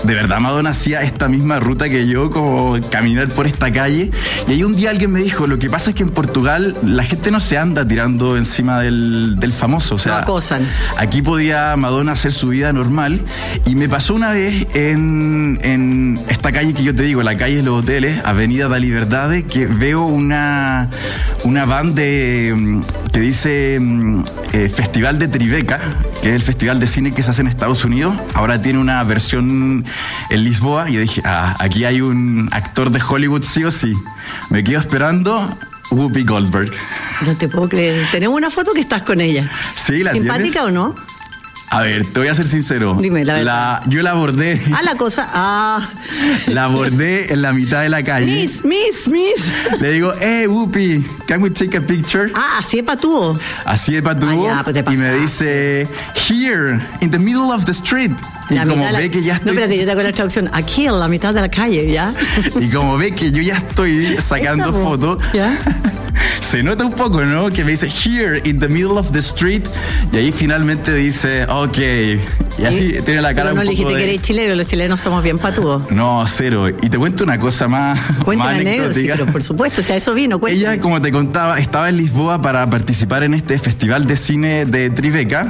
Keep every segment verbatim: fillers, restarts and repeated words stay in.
de verdad Madonna hacía esta misma ruta que yo, como caminar por esta calle. Y ahí un día alguien me dijo, lo que pasa es que en Portugal la gente no se anda tirando encima del, del famoso. O sea, no acosan. Aquí podía Madonna hacer su vida normal. Y me pasó una vez en, en esta calle que yo te digo, la calle de los hoteles, Avenida da Liberdade, que veo una, una van de, que dice eh, Festival de Tribeca, que es el festival de cine que se hace en Estados Unidos. Ahora tiene una versión en Lisboa. Y yo dije, ah, aquí hay un actor de Hollywood sí o sí. Me quedo esperando. Whoopi Goldberg. No te puedo creer. Tenemos una foto que estás con ella. Sí, la ¿Simpática tienes? o no? A ver, te voy a ser sincero. Dime, la verdad. La, yo la abordé. Ah, la cosa. Ah. La abordé en la mitad de la calle. Miss, miss, miss. Le digo, hey, Whoopi, can we take a picture? Ah, así de patúo. Así de patúo. Ah, ya, pues te y me dice, here, in the middle of the street. Y la como ve la... que ya estoy... No, espérate, yo te hago la traducción. Aquí en la mitad de la calle, ¿ya? Y como ve que yo ya estoy sacando fotos, ¿ya? Se nota un poco, ¿no? Que me dice, here, in the middle of the street. Y ahí finalmente dice, ok. Y así ¿Sí? tiene la cara Pero no un le poco dijiste de... que eres chileno, los chilenos somos bien patúos. No, cero. Y te cuento una cosa más, más anecdótica. Sí, pero por supuesto, o sea, eso vino. Cuéntame. Ella, como te contaba, estaba en Lisboa para participar en este festival de cine de Tribeca.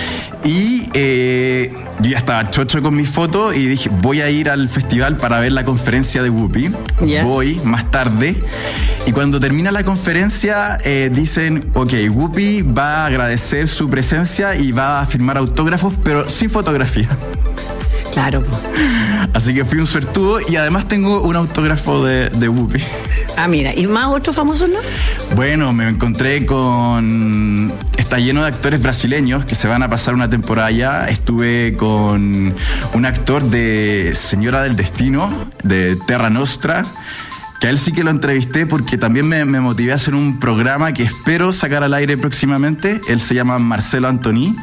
Y eh, yo ya estaba chocho con mis fotos y dije, voy a ir al festival para ver la conferencia de Whoopi. Yeah. Voy más tarde. Y cuando termina la conferencia, eh, dicen, ok, Whoopi va a agradecer su presencia y va a firmar autógrafos, pero sin fotografía. Claro. Así que fui un suertudo y además tengo un autógrafo de, de Whoopi. Ah, mira, ¿y más otros famosos, no? Bueno, me encontré con... Está lleno de actores brasileños que se van a pasar una temporada allá. Estuve con un actor de Señora del Destino, de Terra Nostra, que a él sí que lo entrevisté porque también me, me motivé a hacer un programa que espero sacar al aire próximamente. Él se llama Marcelo Antoni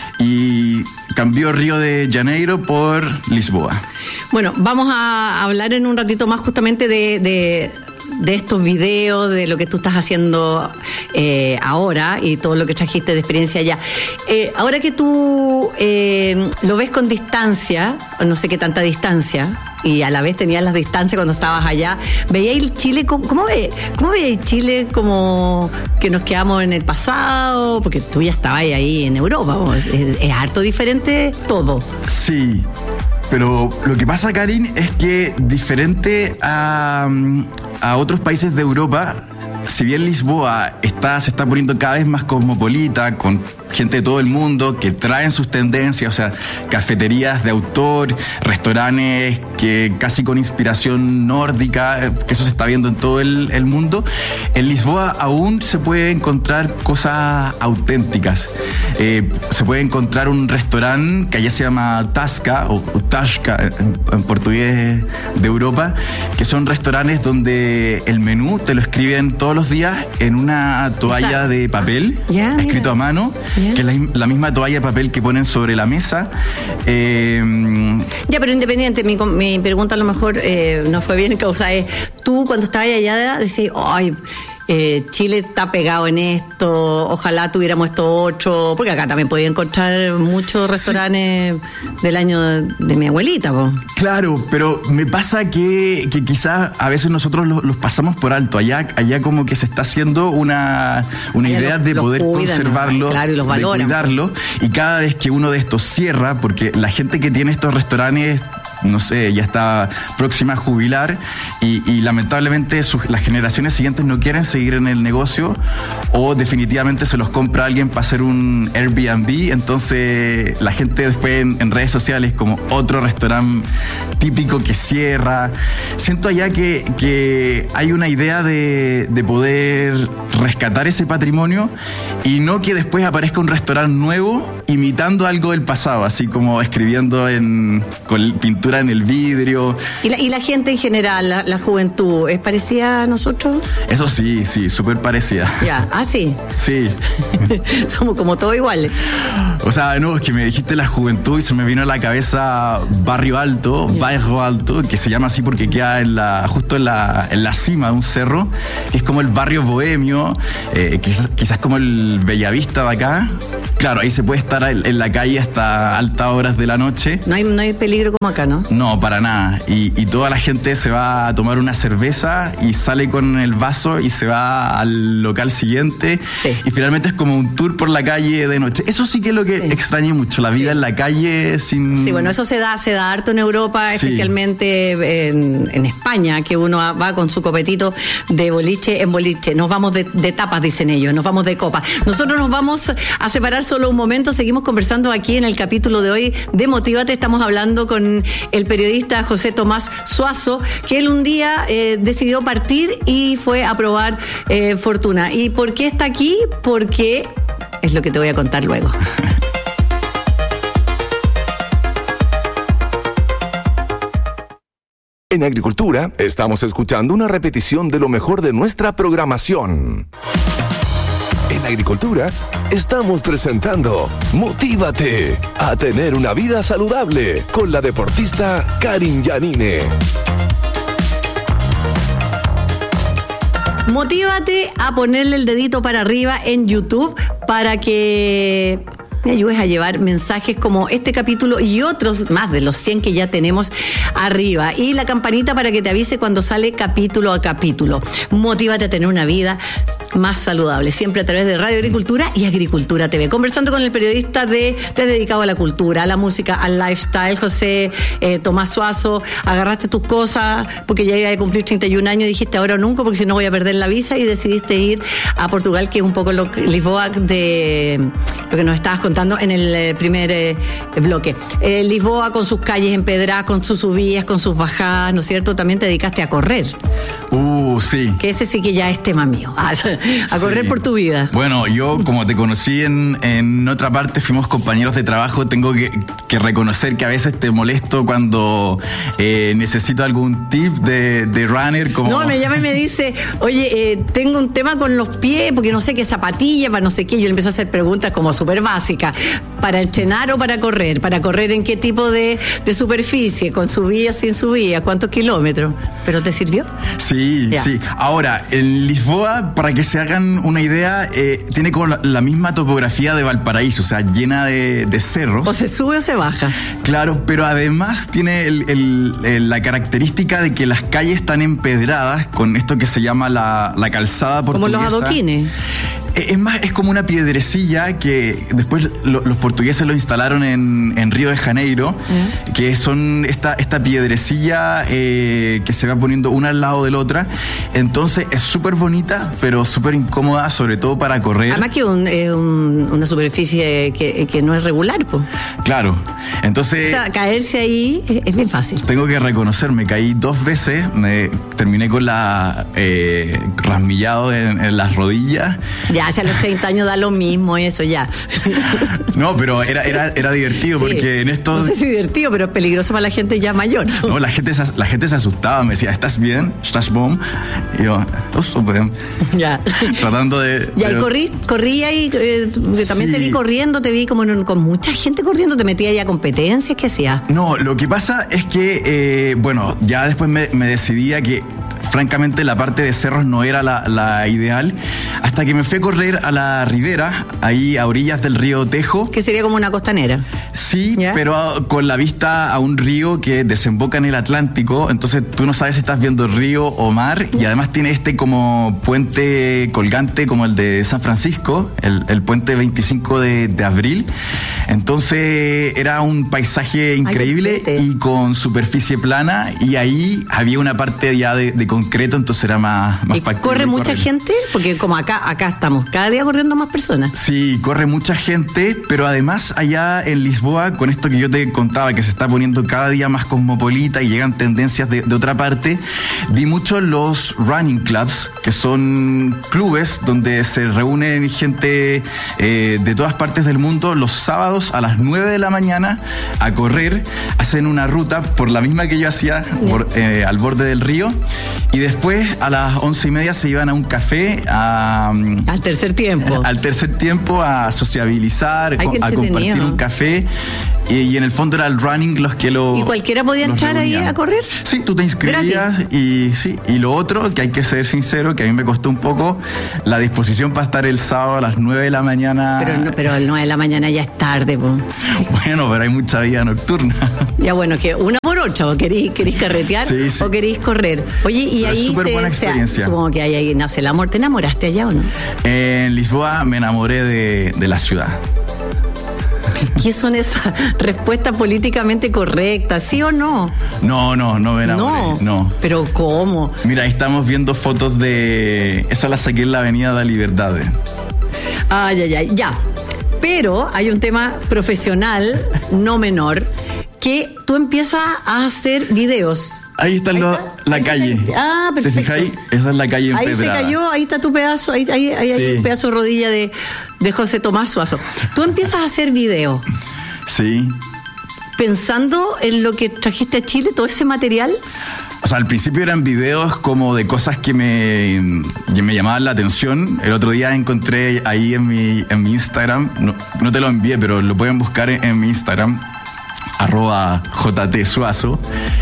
y cambió Río de Janeiro por Lisboa. Bueno, vamos a hablar en un ratito más justamente de... de... de estos videos, de lo que tú estás haciendo eh, ahora y todo lo que trajiste de experiencia allá. Eh, ahora que tú eh, lo ves con distancia, no sé qué tanta distancia, y a la vez tenías las distancias cuando estabas allá, ¿veíais Chile? ¿Cómo, cómo, ve, cómo veíais Chile como que nos quedamos en el pasado? Porque tú ya estabas ahí en Europa, es, es, es harto diferente todo. Sí. Pero lo que pasa, Karin, es que diferente a, a otros países de Europa, si bien Lisboa está, se está poniendo cada vez más cosmopolita, con gente de todo el mundo que traen sus tendencias, o sea, cafeterías de autor, restaurantes que casi con inspiración nórdica, que eso se está viendo en todo el, el mundo. En Lisboa aún se puede encontrar cosas auténticas. Eh, se puede encontrar un restaurante que allá se llama Tasca o, o Tasca en, en portugués de Europa, que son restaurantes donde el menú te lo escriben todos los días en una toalla, o sea, de papel, yeah, escrito mira. a mano. Yeah. Que es la, la misma toalla de papel que ponen sobre la mesa. Eh, ya, pero independiente, mi, mi pregunta a lo mejor eh, no fue bien causada. Es, tú cuando estabas allá decías, ay, eh, Chile está pegado en esto, ojalá tuviéramos esto otro, porque acá también podía encontrar muchos restaurantes sí. del año de, de mi abuelita. Po. Claro, pero me pasa que, que quizás a veces nosotros los, los pasamos por alto. Allá, allá como que se está haciendo una, una idea los, de los poder cuidan, conservarlo, claro, y los de cuidarlo, y cada vez que uno de estos cierra, porque la gente que tiene estos restaurantes, no sé, ya está próxima a jubilar y, y lamentablemente sus, las generaciones siguientes no quieren seguir en el negocio o definitivamente se los compra alguien para hacer un Airbnb, entonces la gente después en, en redes sociales como otro restaurante típico que cierra. Siento allá que, que hay una idea de, de poder rescatar ese patrimonio y no que después aparezca un restaurante nuevo imitando algo del pasado, así como escribiendo en, con pintura en el vidrio. ¿Y la, y la gente en general, la, la juventud, es parecida a nosotros? Eso sí, sí, súper parecida. Ya, ah, sí. Sí. Somos como todos iguales. O sea, no, es que me dijiste la juventud y se me vino a la cabeza Barrio Alto, Bairro Alto, que se llama así porque queda en la, justo en la, en la cima de un cerro, que es como el barrio bohemio, eh, quizás, quizás como el Bellavista de acá. Claro, ahí se puede estar en la calle hasta altas horas de la noche. No hay, no hay peligro como acá, ¿no? ¿no? No, para nada. Y, y toda la gente se va a tomar una cerveza y sale con el vaso y se va al local siguiente. Sí. Y finalmente es como un tour por la calle de noche. Eso sí que es lo que sí. extrañé mucho, la vida sí. en la calle sin... Sí, bueno, eso se da, se da harto en Europa, sí. especialmente en, en España, que uno va con su copetito de boliche en boliche. Nos vamos de, de tapas, dicen ellos, nos vamos de copa. Nosotros nos vamos a separar solo un momento, seguimos conversando aquí en el capítulo de hoy de Motívate. Estamos hablando con el periodista José Tomás Suazo, que él un día eh, decidió partir y fue a probar eh, fortuna. ¿Y por qué está aquí? Porque es lo que te voy a contar luego. En Agricultura estamos escuchando una repetición de lo mejor de nuestra programación. En Agricultura estamos presentando Motívate a tener una vida saludable con la deportista Karin Yanine. Motívate a ponerle el dedito para arriba en YouTube para que me ayudes a llevar mensajes como este capítulo y otros más de los cien que ya tenemos arriba. Y la campanita para que te avise cuando sale capítulo a capítulo. Motívate a tener una vida más saludable, siempre a través de Radio Agricultura y Agricultura T V. Conversando con el periodista de, te has dedicado a la cultura, a la música, al lifestyle, José eh, Tomás Suazo. Agarraste tus cosas porque ya iba a cumplir treinta y un años, dijiste ahora o nunca porque si no voy a perder la visa, y decidiste ir a Portugal, que es un poco lo, Lisboa de lo que nos estabas contando en el primer eh, bloque. Eh, Lisboa con sus calles empedradas, con sus subidas, con sus bajadas, ¿no es cierto? También te dedicaste a correr. Uh, sí. Que ese sí que ya es tema mío. A, a correr sí. por tu vida. Bueno, yo como te conocí en, en otra parte, fuimos compañeros de trabajo, tengo que, que reconocer que a veces te molesto cuando eh, necesito algún tip de, de runner. Como... No, me llama y me dice, oye, eh, tengo un tema con los pies, porque no sé qué zapatilla, para no sé qué. Yo le empiezo a hacer preguntas como súper básicas. ¿Para entrenar o para correr? ¿Para correr en qué tipo de, de superficie? ¿Con subida, sin subida? ¿Cuántos kilómetros? ¿Pero te sirvió? Sí, ya. sí. Ahora, en Lisboa, para que se hagan una idea, eh, tiene como la, la misma topografía de Valparaíso, o sea, llena de, de cerros. O se sube o se baja. Claro, pero además tiene el, el, el, la característica de que las calles están empedradas con esto que se llama la, la calzada portuguesa. Como los adoquines. Es más, es como una piedrecilla que después lo, los portugueses lo instalaron en, en Río de Janeiro, ¿eh? que son esta, esta piedrecilla eh, que se va poniendo una al lado de la otra. Entonces es súper bonita, pero súper incómoda, sobre todo para correr. Además que un, eh, un, una superficie que, que no es regular, pues. Claro. Entonces... O sea, caerse ahí es, es bien fácil. Tengo que reconocer, me caí dos veces, me terminé con la eh, rasmillado en, en las rodillas. Ya, hacia los treinta años da lo mismo eso, ya. No, pero era, era, era divertido, sí, porque en estos... No sé si divertido, pero es peligroso para la gente ya mayor, ¿no? No, la gente, la gente se asustaba, me decía, ¿estás bien? ¿Estás bom? Y yo, oh, super. Ya. Tratando de... Ya, de... y corrí, corrí ahí, eh, también sí. te vi corriendo, te vi como en, con mucha gente corriendo, te metía ya a competencias, ¿qué hacías? No, lo que pasa es que, eh, bueno, ya después me, me decidía que francamente la parte de cerros no era la, la ideal, hasta que me fui a correr a la ribera, ahí a orillas del río Tejo. Que sería como una costanera. Sí, ¿ya? Pero con la vista a un río que desemboca en el Atlántico, entonces tú no sabes si estás viendo río o mar, y además tiene este como puente colgante como el de San Francisco, el, el puente veinticinco de, de abril. Entonces era un paisaje increíble. Ay, y con superficie plana, y ahí había una parte ya de, de concreto, entonces era más, más ¿Y corre mucha correr. gente? Porque como acá, acá estamos, cada día corriendo más personas. Sí, corre mucha gente, pero además allá en Lisboa, con esto que yo te contaba, que se está poniendo cada día más cosmopolita y llegan tendencias de, de otra parte, vi mucho los running clubs, que son clubes donde se reúnen gente eh, de todas partes del mundo los sábados a las nueve de la mañana a correr, hacen una ruta por la misma que yo hacía, por, eh, al borde del río, y después a las once y media se iban a un café a, al tercer tiempo al tercer tiempo a sociabilizar, Ay, a compartir un café. y, y en el fondo era el running los que lo... ¿Y cualquiera podía entrar ahí a correr? Sí, tú te inscribías. Gratis. Y sí, y lo otro, que hay que ser sincero, que a mí me costó un poco, la disposición para estar el sábado a las nueve de la mañana. Pero, no, pero a las nueve de la mañana ya es tarde, po. Bueno, pero hay mucha vida nocturna. Ya bueno, que una por otra, o queréis, queréis carretear sí, sí. o queréis correr. Oye, y pero ahí súper se, buena experiencia. Se, supongo que ahí, ahí nace el amor. ¿Te enamoraste allá o no? En Lisboa me enamoré de, de la ciudad. ¿Qué son esas respuestas políticamente correctas? ¿Sí o no? No, no, no me enamoré. No, no. ¿Pero cómo? Mira, ahí estamos viendo fotos de... Esa la saqué en la Avenida da Liberdade. Ay, ay, ay, ya. Pero hay un tema profesional no menor, que tú empiezas a hacer videos. Ahí está, ahí lo, está la ahí calle. Está. Ah, perfecto. ¿Te fijáis? Esa es la calle empedrada. Ahí se cayó, ahí está tu pedazo, ahí, ahí, ahí sí. Hay un pedazo de rodilla de, de José Tomás Suazo. Tú empiezas a hacer videos. Sí. Pensando en lo que trajiste a Chile, todo ese material. O sea, al principio eran videos como de cosas que me, que me llamaban la atención. El otro día encontré ahí en mi, en mi Instagram, no, no te lo envié, pero lo pueden buscar en, en mi Instagram, arroba jtsuazo.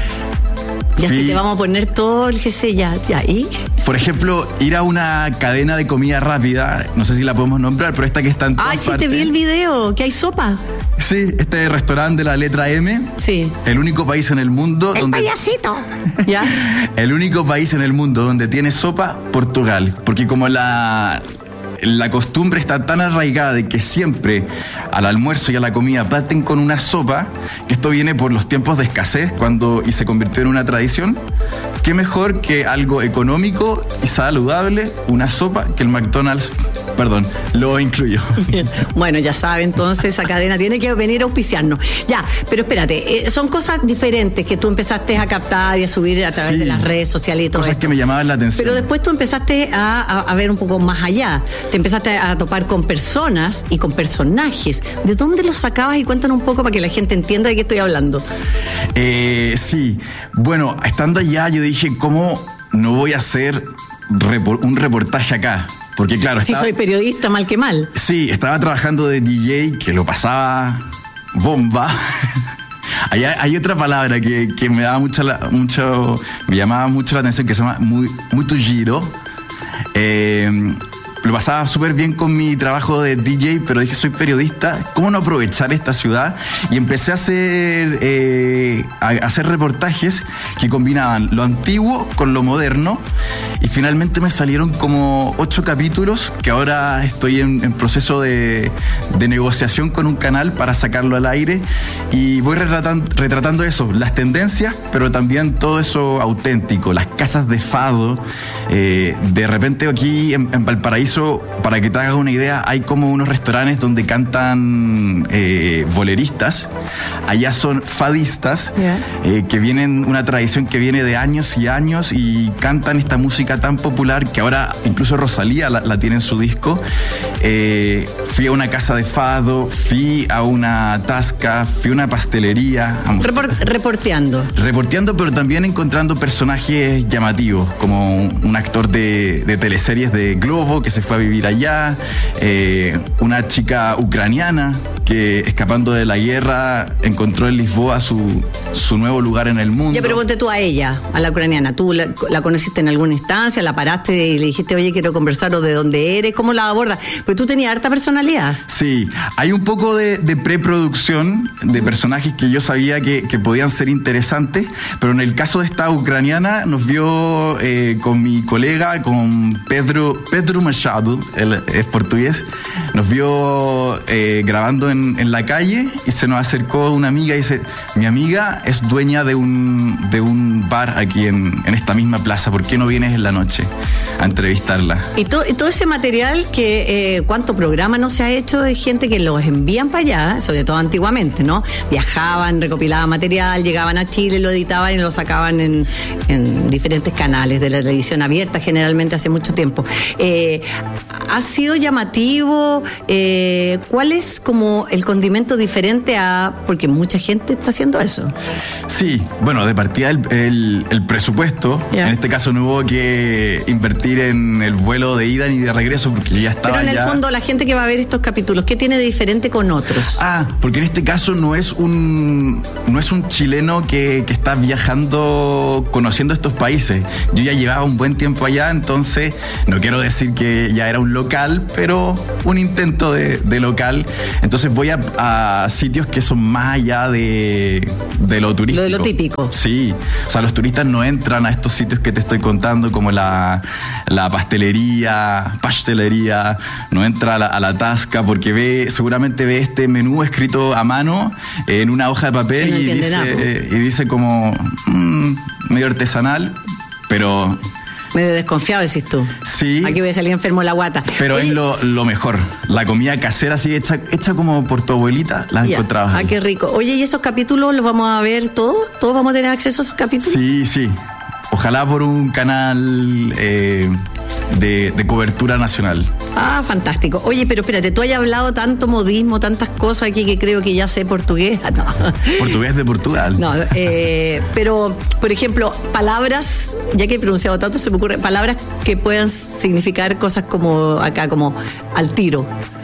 Ya sí, te vamos a poner todo el G C ya, ya, ¿y? Por ejemplo, ir a una cadena de comida rápida, no sé si la podemos nombrar, pero esta que está en todas Ay, sí, partes. te vi el video, que hay sopa. Sí, este restaurante de la letra M. Sí. El único país en el mundo el donde... payasito. ¿Ya? El único país en el mundo donde tiene sopa, Portugal. Porque como la... La costumbre está tan arraigada de que siempre al almuerzo y a la comida parten con una sopa, que esto viene por los tiempos de escasez cuando y se convirtió en una tradición. Qué mejor que algo económico y saludable, una sopa, que el McDonald's, perdón, lo incluyó. Bueno, ya sabe, entonces esa cadena tiene que venir a auspiciarnos. Ya, pero espérate, eh, son cosas diferentes que tú empezaste a captar y a subir a través sí, de las redes sociales y todo cosas esto. Que me llamaban la atención. Pero después tú empezaste a, a, a ver un poco más allá. Te empezaste a topar con personas y con personajes. ¿De dónde los sacabas? Y cuéntanos un poco para que la gente entienda de qué estoy hablando. Eh, sí, bueno, estando allá yo dije, ¿cómo no voy a hacer repor- un reportaje acá? Porque claro, sí, estaba, soy periodista, mal que mal. Sí, estaba trabajando de D J, que lo pasaba bomba. hay, hay otra palabra que, que me daba mucha la, mucho, me llamaba mucho la atención, que se llama muy, muito giro. Eh, Lo pasaba súper bien con mi trabajo de D J, pero dije, soy periodista, ¿cómo no aprovechar esta ciudad? Y empecé a hacer, eh, a hacer reportajes que combinaban lo antiguo con lo moderno, y finalmente me salieron como ocho capítulos que ahora estoy en, en proceso de, de negociación con un canal para sacarlo al aire, y voy retratando, retratando eso, las tendencias, pero también todo eso auténtico, las casas de fado. Eh, de repente aquí en, en Valparaíso, para que te hagas una idea, hay como unos restaurantes donde cantan eh, boleristas. Allá son fadistas, yeah. eh, que vienen, una tradición que viene de años y años, y cantan esta música tan popular que ahora incluso Rosalía la, la tiene en su disco. Eh, fui a una casa de fado, fui a una tasca, fui a una pastelería. Report, reporteando. Reporteando, pero también encontrando personajes llamativos, como un actor de, de teleseries de Globo que se fue a vivir allá, eh, una chica ucraniana que, escapando de la guerra, encontró en Lisboa su, su nuevo lugar en el mundo. Ya, pero ponte tú a ella, a la ucraniana. ¿Tú la, la conociste en alguna instancia? ¿La paraste y le dijiste, oye, quiero conversar, o de dónde eres? ¿Cómo la abordas? Pues tú tenías harta personalidad. Sí, hay un poco de, de preproducción de personajes que yo sabía que, que podían ser interesantes, pero en el caso de esta ucraniana nos vio eh, con mi colega, con Pedro, Pedro Machado, él es portugués, nos vio eh, grabando en, en la calle, y se nos acercó una amiga y dice, mi amiga es dueña de un, de un bar aquí en, en esta misma plaza, ¿por qué no vienes en la noche a entrevistarla? Y, to, y todo ese material que, eh, ¿cuánto programa no se ha hecho de gente que los envían para allá, sobre todo antiguamente, ¿no? Viajaban, recopilaban material, llegaban a Chile, lo editaban y lo sacaban en, en diferentes canales de la televisión abierta, generalmente hace mucho tiempo. Eh, ¿Ha sido llamativo? Eh, ¿Cuál es como el condimento diferente a...? Porque mucha gente está haciendo eso. Sí, bueno, de partida el, el, el presupuesto, yeah. En este caso no hubo que invertir en el vuelo de ida ni de regreso porque ya estaba. Pero en ya... el el fondo, la gente que va a ver estos capítulos, ¿qué tiene de diferente con otros? Ah, porque en este caso no es un no es un chileno que, que está viajando, conociendo estos países. Yo ya llevaba un buen tiempo allá, entonces no quiero decir que ya era un local, pero un intento de, de local. Entonces voy a, a sitios que son más allá de, de lo turístico. Lo de lo típico. Sí, o sea, los turistas no entran a estos sitios que te estoy contando, como la, la pastelería, pastelería, no entra a la, a la tasca porque ve, seguramente ve este menú escrito a mano en una hoja de papel no y, dice, nada, y dice como mmm, medio artesanal, pero... Medio desconfiado, decís tú. Sí. Aquí voy a salir enfermo la guata. Pero Oye, es lo, lo mejor. La comida casera así hecha, hecha como por tu abuelita, la ya. encontrabas Ah, ahí. qué rico. Oye, ¿y esos capítulos los vamos a ver todos? ¿Todos vamos a tener acceso a esos capítulos? Sí, sí. Ojalá por un canal eh, de, de cobertura nacional. Ah, fantástico. Oye, pero espérate, tú has hablado tanto modismo, tantas cosas aquí que creo que ya sé portugués. Ah, no. Portugués de Portugal. No, eh, pero, por ejemplo, palabras, ya que he pronunciado tanto, se me ocurre, palabras que puedan significar cosas como acá, como al tiro.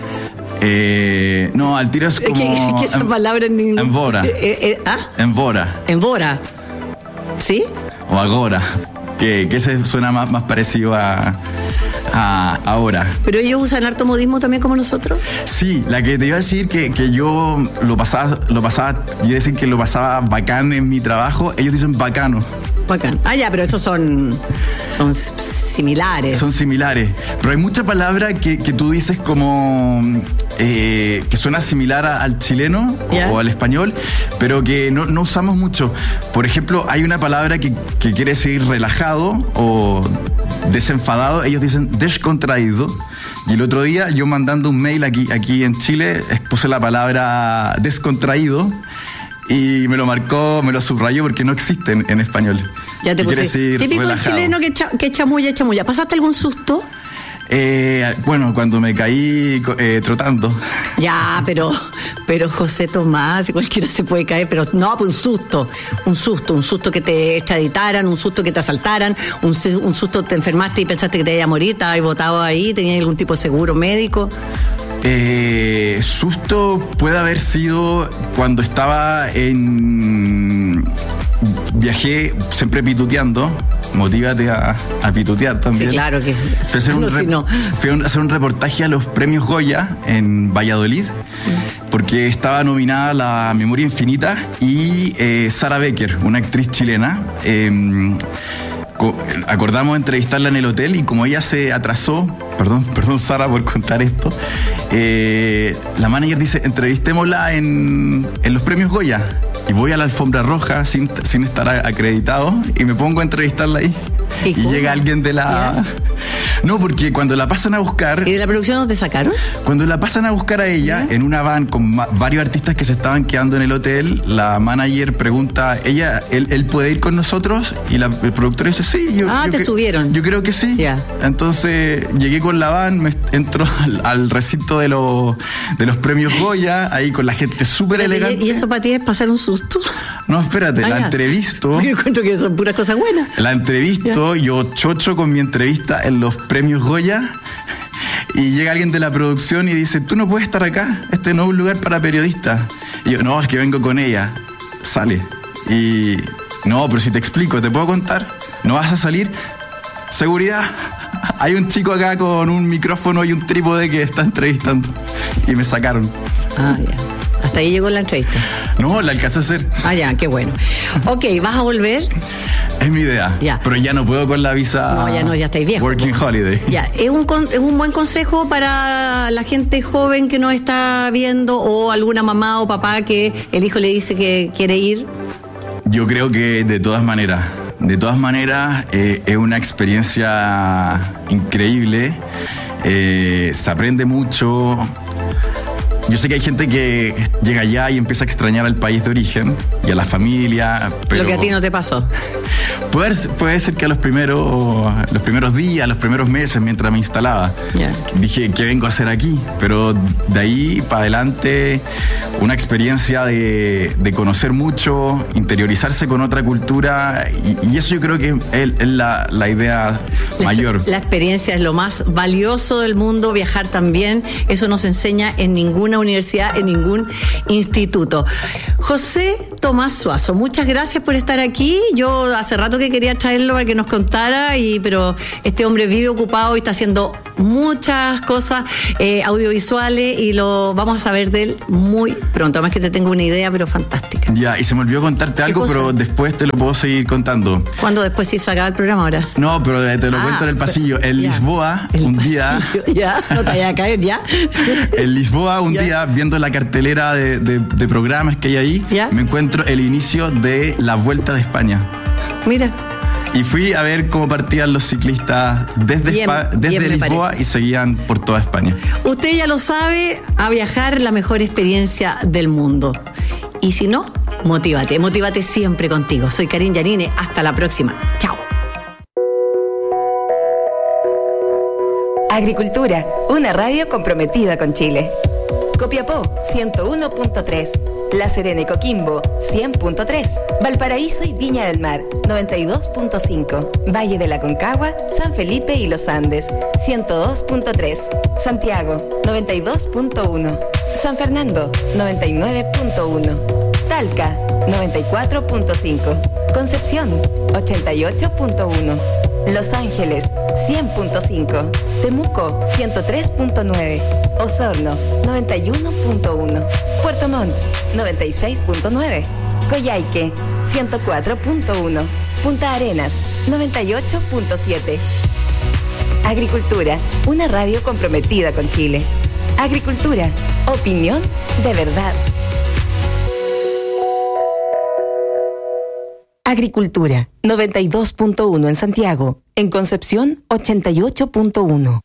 Eh, no, al tiro es como... ¿Qué, qué esa en, palabra en ningún... Embora. Eh, eh, ¿Ah? Embora. Embora. ¿Sí? O agora. Que, que ese suena más, más parecido a, a ahora. ¿Pero ellos usan harto modismo también como nosotros? Sí, la que te iba a decir que, que yo lo pasaba, lo pasaba, yo decir que lo pasaba bacán en mi trabajo, ellos dicen bacano. Bacán. Ah, ya, pero estos son, son similares. Son similares. Pero hay mucha palabra que, que tú dices como eh, que suena similar a, al chileno ¿Ya? o al español, pero que no, no usamos mucho. Por ejemplo, hay una palabra que, que quiere decir relajado o desenfadado. Ellos dicen descontraído. Y el otro día yo mandando un mail aquí, aquí en Chile puse la palabra descontraído. Y me lo marcó, me lo subrayó porque no existe en, en español. Ya te puse. puse. Típico del chileno que, cha, que chamulla, chamulla. ¿Pasaste algún susto? Eh, bueno, cuando me caí eh, trotando. Ya, pero, pero José Tomás, cualquiera se puede caer, pero no, pues un susto, un susto, un susto que te extraditaran, un susto que te asaltaran, un, un susto te enfermaste y pensaste que te iba a morir, estabas botado ahí, tenías algún tipo de seguro médico. Eh, susto puede haber sido cuando estaba en... Viajé siempre pituteando. Motívate a, a pitutear también. Sí, claro que... Fui a hacer, no, un, si rep- no. fui a hacer un reportaje a los premios Goya en Valladolid, porque estaba nominada La Memoria Infinita y eh, Sara Becker, una actriz chilena. Eh, acordamos entrevistarla en el hotel y como ella se atrasó, perdón, perdón Sara por contar esto, eh, la manager dice, entrevistémosla en, en los premios Goya. Y voy a la alfombra roja sin, sin estar acreditado y me pongo a entrevistarla ahí. ¿Y, y llega alguien de la... ¿Ya? No, porque cuando la pasan a buscar... ¿Y de la producción no te sacaron? Cuando la pasan a buscar a ella, ¿ya? En una van con ma- varios artistas que se estaban quedando en el hotel, la manager pregunta, ella, él, él puede ir con nosotros, y la, el productor dice, sí. Yo, ah, yo te cre- subieron. Yo creo que sí. Ya. Entonces llegué con la van, me entro al, al recinto de, lo, de los premios Goya, ahí con la gente súper elegante. ¿Y eso para ti es pasar un susto? No, espérate, Ah, la ya. entrevisto. Yo encuentro que son puras cosas buenas. La entrevisto, yo chocho con mi entrevista en los premios Goya y llega alguien de la producción y dice, tú no puedes estar acá, este no es un lugar para periodistas. Y yo, no, es que vengo con ella. Sale. Y, no, pero si te explico, ¿te puedo contar? ¿No vas a salir? Seguridad. Hay un chico acá con un micrófono y un trípode que está entrevistando. Y me sacaron. Ah, ya. Hasta ahí llegó la entrevista. No, la alcancé a hacer. Ah, ya, qué bueno. Ok, ¿vas a volver? Es mi idea. Ya. Pero ya no puedo con la visa. No, ya no, ya estáis viejo. Working Holiday. Ya, ¿es un, con- es un buen consejo para la gente joven que nos está viendo o alguna mamá o papá que el hijo le dice que quiere ir? Yo creo que de todas maneras, de todas maneras eh, es una experiencia increíble, eh, se aprende mucho, yo sé que hay gente que llega allá y empieza a extrañar al país de origen y a la familia. Pero lo que a ti no te pasó. Puede, puede ser que a los primeros, los primeros días, los primeros meses, mientras me instalaba, yeah. dije, ¿qué vengo a hacer aquí? Pero de ahí para adelante, una experiencia de, de conocer mucho, interiorizarse con otra cultura, y, y eso yo creo que es, es la, la idea la, mayor. La experiencia es lo más valioso del mundo, viajar también, eso no se enseña en ninguna universidad, en ningún instituto. José Tomás Suazo, muchas gracias por estar aquí. Yo hace rato que quería traerlo para que nos contara, y, pero este hombre vive ocupado y está haciendo muchas cosas eh, audiovisuales, y lo vamos a saber de él muy pronto. Además que te tengo una idea, pero fantástica. Ya, y se me olvidó contarte algo, cosa? Pero después te lo puedo seguir contando. ¿Cuándo después sí se acaba el programa ahora? No, pero te lo ah, cuento en el pasillo. En ya. Lisboa, el un pasillo, día... Ya, no te vayas a caer, ya. En Lisboa, un ya. día, viendo la cartelera de, de, de programas que hay ahí, ¿ya? Me encuentro el inicio de la Vuelta de España. Mira. Y fui a ver cómo partían los ciclistas desde, bien, Spa, desde bien Lisboa y seguían por toda España. Usted ya lo sabe, a viajar la mejor experiencia del mundo. Y si no, motívate, motívate siempre contigo. Soy Karine Yanine, hasta la próxima. Chao. Agricultura, una radio comprometida con Chile. Copiapó, ciento uno punto tres. La Serena y Coquimbo, cien punto tres. Valparaíso y Viña del Mar, noventa y dos punto cinco. Valle de la Concagua, San Felipe y Los Andes, ciento dos punto tres. Santiago, noventa y dos punto uno. San Fernando, noventa y nueve punto uno. Talca, noventa y cuatro punto cinco. Concepción, ochenta y ocho punto uno. Los Ángeles, cien punto cinco. Temuco, ciento tres punto nueve. Osorno, noventa y uno punto uno. Puerto Montt, noventa y seis punto nueve. Coyhaique, ciento cuatro punto uno. Punta Arenas, noventa y ocho punto siete. Agricultura, una radio comprometida con Chile. Agricultura, opinión de verdad. Agricultura, noventa y dos punto uno en Santiago. En Concepción, ochenta y ocho punto uno.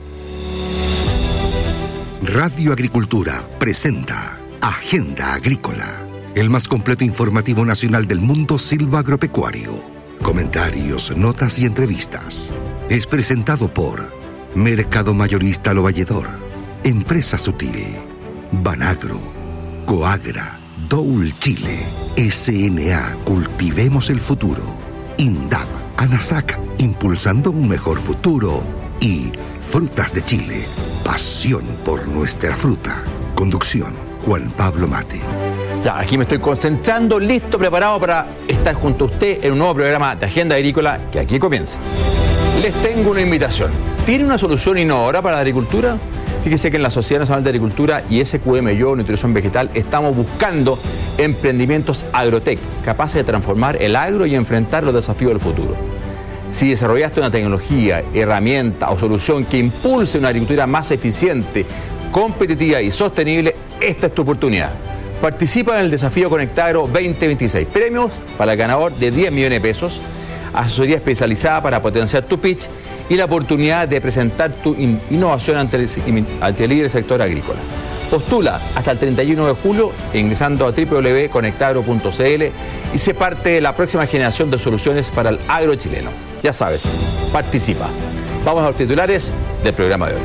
Radio Agricultura presenta Agenda Agrícola, el más completo informativo nacional del mundo silvagropecuario. Comentarios, notas y entrevistas. Es presentado por Mercado Mayorista Lo Valledor, Empresa Sutil, Banagro, Coagra, Doul Chile, S N A Cultivemos el Futuro, INDAP, ANASAC, impulsando un mejor futuro, y Frutas de Chile, pasión por nuestra fruta. Conducción, Juan Pablo Mate. Ya, aquí me estoy concentrando, listo, preparado para estar junto a usted en un nuevo programa de Agenda Agrícola que aquí comienza. Les tengo una invitación. ¿Tiene una solución innovadora para la agricultura? Fíjese que en la Sociedad Nacional de Agricultura y S Q M Yo, Nutrición Vegetal, estamos buscando emprendimientos agrotech, capaces de transformar el agro y enfrentar los desafíos del futuro. Si desarrollaste una tecnología, herramienta o solución que impulse una agricultura más eficiente, competitiva y sostenible, esta es tu oportunidad. Participa en el desafío Conectagro veinte veintiséis. Premios para el ganador de diez millones de pesos, asesoría especializada para potenciar tu pitch y la oportunidad de presentar tu in- innovación ante el, ante el líder del sector agrícola. Postula hasta el treinta y uno de julio ingresando a doble u doble u doble u punto conectagro punto c l y sé parte de la próxima generación de soluciones para el agro chileno. Ya sabes, participa. Vamos a los titulares del programa de hoy.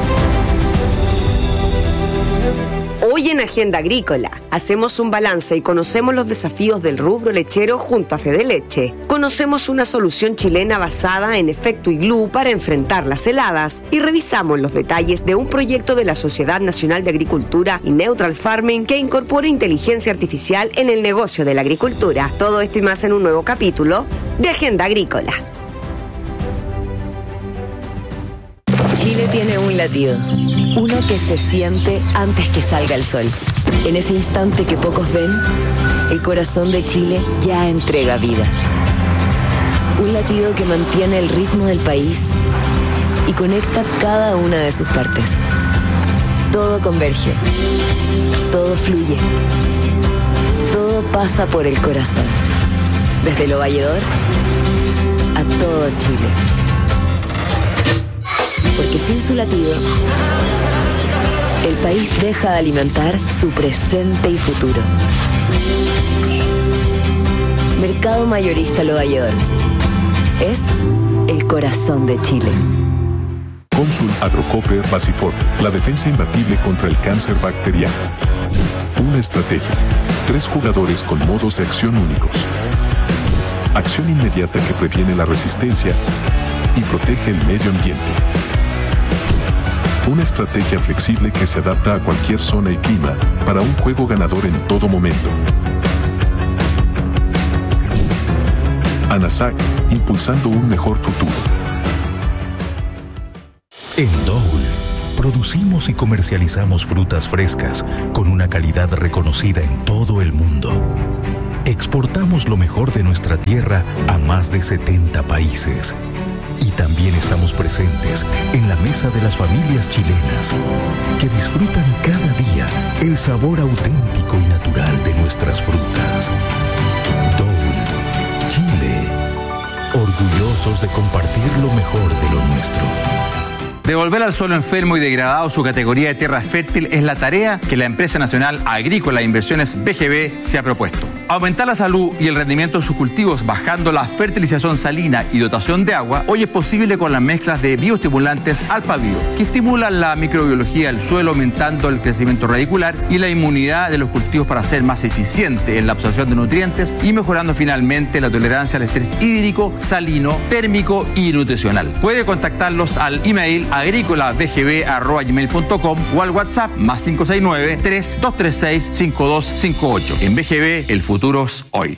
Hoy en Agenda Agrícola hacemos un balance y conocemos los desafíos del rubro lechero junto a Fedeleche. Conocemos una solución chilena basada en efecto iglú para enfrentar las heladas y revisamos los detalles de un proyecto de la Sociedad Nacional de Agricultura y Neutral Farming que incorpora inteligencia artificial en el negocio de la agricultura. Todo esto y más en un nuevo capítulo de Agenda Agrícola. Chile tiene un latido, uno que se siente antes que salga el sol. En ese instante que pocos ven, el corazón de Chile ya entrega vida. Un latido que mantiene el ritmo del país y conecta cada una de sus partes. Todo converge, todo fluye, todo pasa por el corazón. Desde Lo Valledor a todo Chile. Porque sin su latido, el país deja de alimentar su presente y futuro. Mercado Mayorista Lodallador. Es el corazón de Chile. Consul Agrocoper Basiforte, la defensa imbatible contra el cáncer bacteriano. Una estrategia. Tres jugadores con modos de acción únicos. Acción inmediata que previene la resistencia y protege el medio ambiente. Una estrategia flexible que se adapta a cualquier zona y clima para un juego ganador en todo momento. ANASAC, impulsando un mejor futuro. En Dole, producimos y comercializamos frutas frescas con una calidad reconocida en todo el mundo. Exportamos lo mejor de nuestra tierra a más de setenta países. Y también estamos presentes en la mesa de las familias chilenas, que disfrutan cada día el sabor auténtico y natural de nuestras frutas. Dole, Chile, orgullosos de compartir lo mejor de lo nuestro. Devolver al suelo enfermo y degradado su categoría de tierra fértil es la tarea que la Empresa Nacional Agrícola e Inversiones B G B se ha propuesto. Aumentar la salud y el rendimiento de sus cultivos bajando la fertilización salina y dotación de agua hoy es posible con las mezclas de bioestimulantes Alpabio, que estimulan la microbiología del suelo aumentando el crecimiento radicular y la inmunidad de los cultivos para ser más eficiente en la absorción de nutrientes y mejorando finalmente la tolerancia al estrés hídrico, salino, térmico y nutricional. Puede contactarlos al email agrícola b g b arroba gmail punto com o al WhatsApp más cinco seis nueve, tres dos tres seis, cinco dos cinco ocho. En B G B, el futuro es hoy.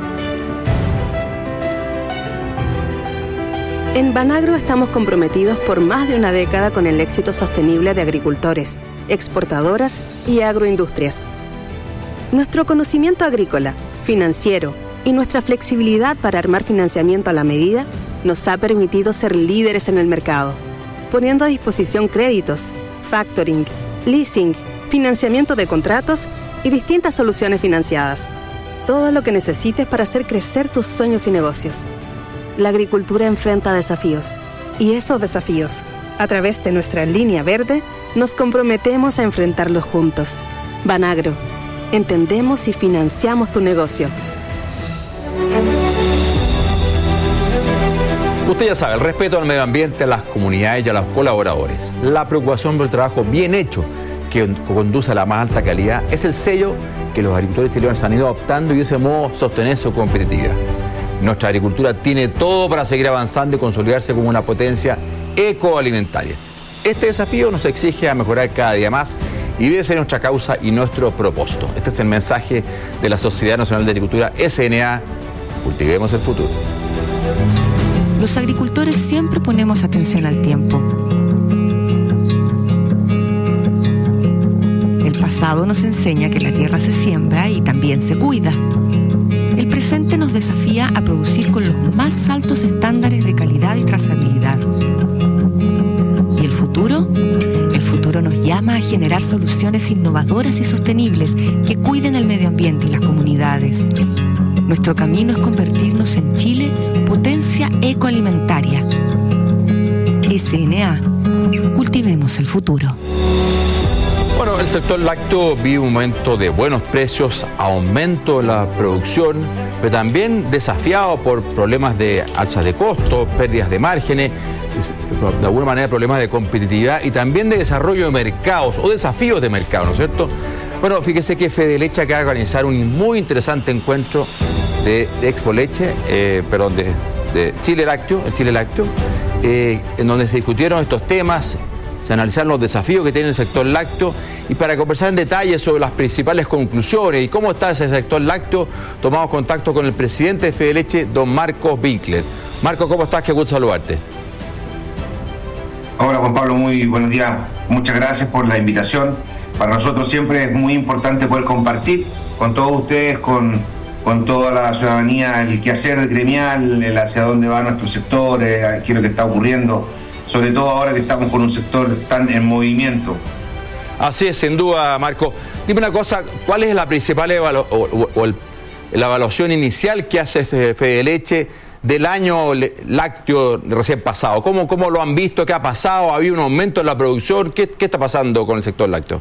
En Banagro estamos comprometidos por más de una década con el éxito sostenible de agricultores, exportadoras y agroindustrias. Nuestro conocimiento agrícola, financiero y nuestra flexibilidad para armar financiamiento a la medida nos ha permitido ser líderes en el mercado, poniendo a disposición créditos, factoring, leasing, financiamiento de contratos y distintas soluciones financiadas. Todo lo que necesites para hacer crecer tus sueños y negocios. La agricultura enfrenta desafíos, y esos desafíos, a través de nuestra línea verde, nos comprometemos a enfrentarlos juntos. Banagro, entendemos y financiamos tu negocio. Usted ya sabe, el respeto al medio ambiente, a las comunidades y a los colaboradores. La preocupación por el trabajo bien hecho que conduce a la más alta calidad es el sello que los agricultores chilenos han ido adoptando y de ese modo sostener su competitividad. Nuestra agricultura tiene todo para seguir avanzando y consolidarse como una potencia ecoalimentaria. Este desafío nos exige a mejorar cada día más y debe ser nuestra causa y nuestro propósito. Este es el mensaje de la Sociedad Nacional de Agricultura, S N A. Cultivemos el futuro. Los agricultores siempre ponemos atención al tiempo. El pasado nos enseña que la tierra se siembra y también se cuida. El presente nos desafía a producir con los más altos estándares de calidad y trazabilidad. ¿Y el futuro? El futuro nos llama a generar soluciones innovadoras y sostenibles que cuiden al medio ambiente y las comunidades. Nuestro camino es convertirnos en Chile potencia ecoalimentaria. S N A. Cultivemos el futuro. Bueno, el sector lácteo vive un momento de buenos precios, aumento de la producción, pero también desafiado por problemas de alzas de costos, pérdidas de márgenes, de alguna manera problemas de competitividad y también de desarrollo de mercados o desafíos de mercado, ¿no es cierto? Bueno, fíjese que Fedeleche acaba de organizar un muy interesante encuentro de, de Expo Leche, eh, perdón, de, de Chile Lácteo, el Chile Lácteo, eh, en donde se discutieron estos temas, se analizaron los desafíos que tiene el sector lácteo y para conversar en detalle sobre las principales conclusiones y cómo está ese sector lácteo, tomamos contacto con el presidente de Fedeleche, don Marcos Winkler. Marcos, ¿cómo estás? Qué gusto saludarte. Hola Juan Pablo, muy buenos días. Muchas gracias por la invitación. Para nosotros siempre es muy importante poder compartir con todos ustedes, con, con toda la ciudadanía, el quehacer gremial, el hacia dónde va nuestro sector, eh, qué es lo que está ocurriendo, sobre todo ahora que estamos con un sector tan en movimiento. Así es, sin duda, Marco. Dime una cosa, ¿cuál es la principal evalu- o, o, o el, la evaluación inicial que hace Fedeleche del año lácteo recién pasado. ¿Cómo, cómo lo han visto? ¿Qué ha pasado? ¿Ha habido un aumento en la producción? ¿Qué, qué está pasando con el sector lácteo?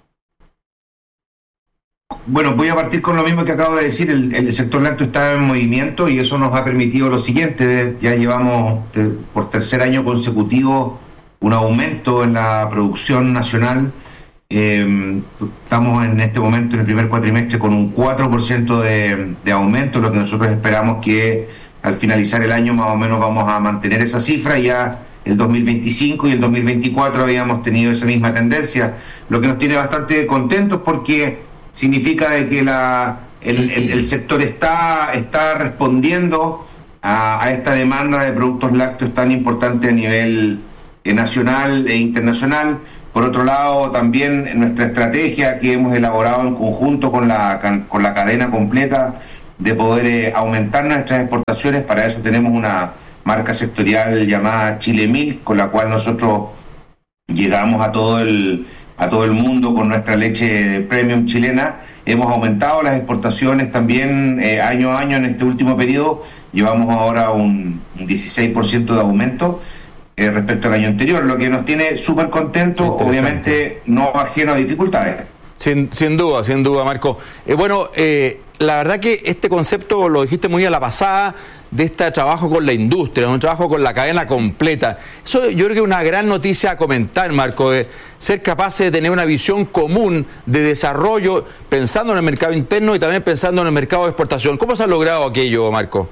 Bueno, voy a partir con lo mismo que acabo de decir. El, el sector lácteo está en movimiento y eso nos ha permitido lo siguiente. Ya llevamos te, por tercer año consecutivo un aumento en la producción nacional. Eh, estamos en este momento en el primer cuatrimestre con un cuatro por ciento de, de aumento, lo que nosotros esperamos que al finalizar el año más o menos vamos a mantener esa cifra. Ya el dos mil veinticinco y el dos mil veinticuatro habíamos tenido esa misma tendencia, lo que nos tiene bastante contentos porque significa de que la, el, el, el sector está, está respondiendo a, a esta demanda de productos lácteos tan importante a nivel eh, nacional e internacional. Por otro lado, también nuestra estrategia que hemos elaborado en conjunto con la, con la cadena completa de poder eh, aumentar nuestras exportaciones. Para eso tenemos una marca sectorial llamada Chile Milk, con la cual nosotros llegamos a todo el a todo el mundo con nuestra leche premium chilena. Hemos aumentado las exportaciones también eh, año a año en este último periodo. Llevamos ahora un, un dieciséis por ciento de aumento eh, respecto al año anterior, lo que nos tiene súper contentos, obviamente no ajeno a dificultades. Sin, sin duda, sin duda, Marco. Eh, bueno, eh, la verdad que este concepto lo dijiste muy a la pasada, de este trabajo con la industria, un trabajo con la cadena completa. Eso yo creo que es una gran noticia a comentar, Marco, de ser capaces de tener una visión común de desarrollo, pensando en el mercado interno y también pensando en el mercado de exportación. ¿Cómo se ha logrado aquello, Marco?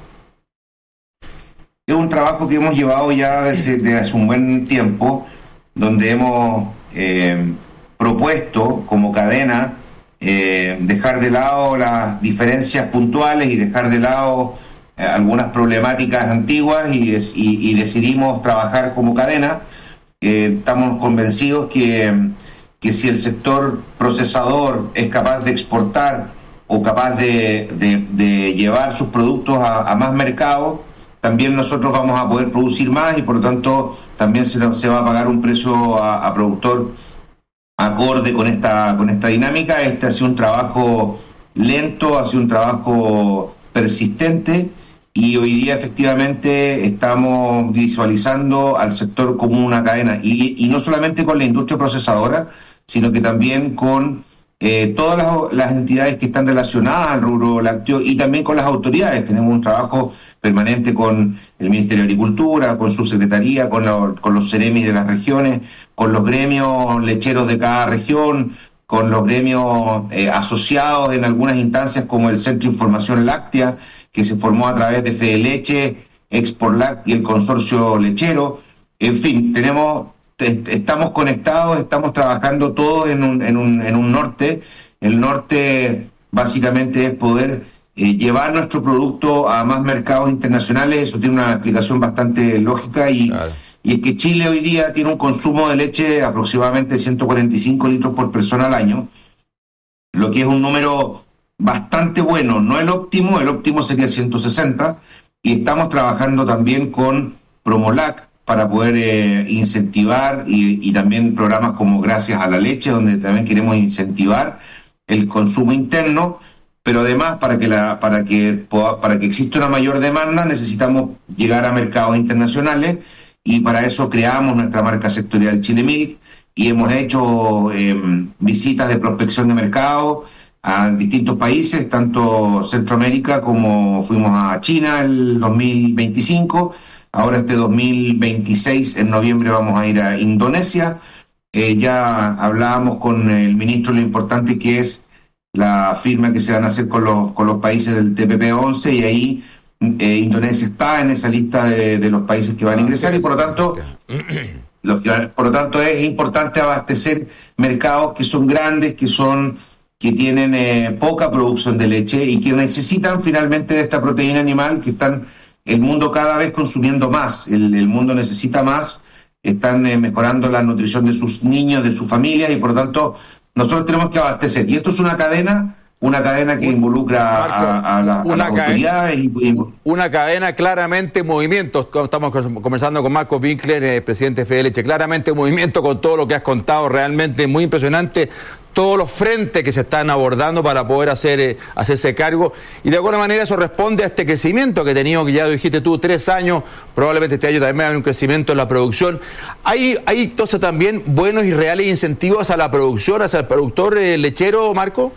Es un trabajo que hemos llevado ya desde, desde hace un buen tiempo, donde hemos eh, propuesto como cadena eh, dejar de lado las diferencias puntuales y dejar de lado eh, algunas problemáticas antiguas y, des, y, y decidimos trabajar como cadena. Eh, estamos convencidos que, que si el sector procesador es capaz de exportar o capaz de, de, de llevar sus productos a, a más mercados, también nosotros vamos a poder producir más y por lo tanto también se, se va a pagar un precio a, a productor acorde con esta, con esta dinámica. Este ha sido un trabajo lento, ha sido un trabajo persistente y hoy día efectivamente estamos visualizando al sector como una cadena y, y no solamente con la industria procesadora, sino que también con eh, todas las, las entidades que están relacionadas al rubro lácteo y también con las autoridades. Tenemos un trabajo permanente con el Ministerio de Agricultura, con su secretaría, con, la, con los ceremis de las regiones, con los gremios lecheros de cada región, con los gremios eh, asociados en algunas instancias como el Centro de Información Láctea, que se formó a través de Fedeleche, Exportlac y el Consorcio Lechero. En fin, tenemos, estamos conectados, estamos trabajando todos en un, en un, en un norte. El norte básicamente es poder Eh, llevar nuestro producto a más mercados internacionales. Eso tiene una explicación bastante lógica y, claro. y es que Chile hoy día tiene un consumo de leche de aproximadamente ciento cuarenta y cinco litros por persona al año, lo que es un número bastante bueno, no el óptimo, el óptimo sería ciento sesenta, y estamos trabajando también con Promolac para poder eh, incentivar y, y también programas como Gracias a la Leche, donde también queremos incentivar el consumo interno. Pero además, para que la para que para que exista una mayor demanda, necesitamos llegar a mercados internacionales y para eso creamos nuestra marca sectorial Chile Milk y hemos hecho eh, visitas de prospección de mercado a distintos países, tanto Centroamérica como fuimos a China el dos mil veinticinco, ahora este dos mil veintiséis, en noviembre vamos a ir a Indonesia. Eh, ya hablábamos con el ministro lo importante que es la firma que se van a hacer con los con los países del T P P once y ahí eh, Indonesia está en esa lista de, de los países que van a ingresar y por lo tanto los que van, por lo tanto es importante abastecer mercados que son grandes, que son que tienen eh, poca producción de leche y que necesitan finalmente de esta proteína animal que están el mundo cada vez consumiendo más, el, el mundo necesita más, están eh, mejorando la nutrición de sus niños, de sus familias y por lo tanto nosotros tenemos que abastecer. Y esto es una cadena, una cadena que involucra Marco, a, a, la, a las autoridades. Y, y... Una cadena claramente en movimiento. Estamos conversando con Marco Winkler, eh, presidente de Fedeleche. Claramente en movimiento con todo lo que has contado, realmente muy impresionante. todos los frentes que se están abordando para poder hacer eh, hacerse cargo, y de alguna manera eso responde a este crecimiento que he tenido, que ya dijiste tú, tres años, probablemente este año también va a haber un crecimiento en la producción. Hay, hay entonces también buenos y reales incentivos a la producción, hacia el productor eh, lechero, Marco.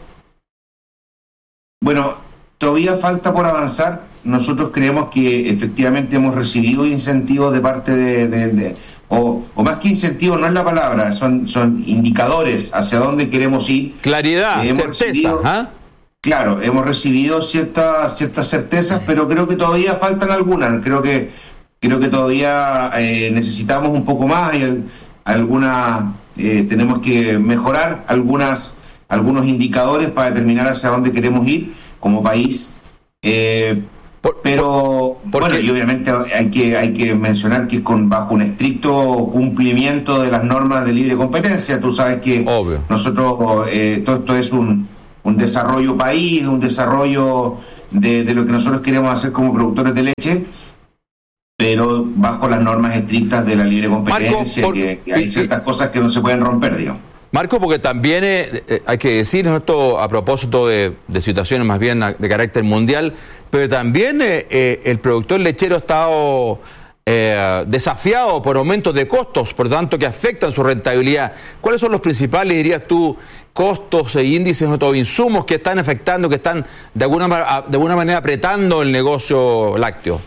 Bueno, todavía falta por avanzar. Nosotros creemos que efectivamente hemos recibido incentivos de parte de, de, de o, o más que incentivos, no es la palabra, son, son indicadores hacia dónde queremos ir. Claridad, eh, certeza. Recibido, ¿ah? Claro, hemos recibido ciertas ciertas certezas, pero creo que todavía faltan algunas. Creo que creo que todavía eh, necesitamos un poco más y alguna eh, tenemos que mejorar algunas algunos indicadores para determinar hacia dónde queremos ir como país. Eh, Por, pero por, bueno, y obviamente hay que hay que mencionar que es con bajo un estricto cumplimiento de las normas de libre competencia. Tú sabes que Obvio. nosotros eh, todo esto es un, un desarrollo país, un desarrollo de, de lo que nosotros queremos hacer como productores de leche, pero bajo las normas estrictas de la libre competencia. Marco, por, que, que hay ciertas cosas que no se pueden romper, digamos. Marco, porque también eh, eh, hay que decir, esto a propósito de, de situaciones más bien de carácter mundial, pero también eh, eh, el productor lechero ha estado eh, desafiado por aumentos de costos, por tanto que afectan su rentabilidad. ¿Cuáles son los principales, dirías tú, costos e índices o insumos que están afectando, que están de alguna, de alguna manera apretando el negocio lácteo?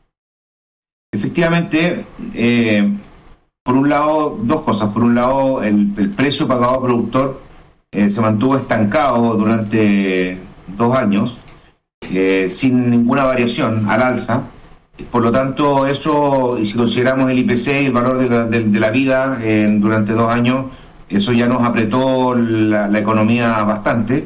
Efectivamente, eh, por un lado, dos cosas. Por un lado, el, el precio pagado al productor eh, se mantuvo estancado durante dos años, eh, sin ninguna variación al alza. Por lo tanto, eso, y si consideramos el I P C y el valor de la, de, de la vida eh, durante dos años, eso ya nos apretó la, la economía bastante.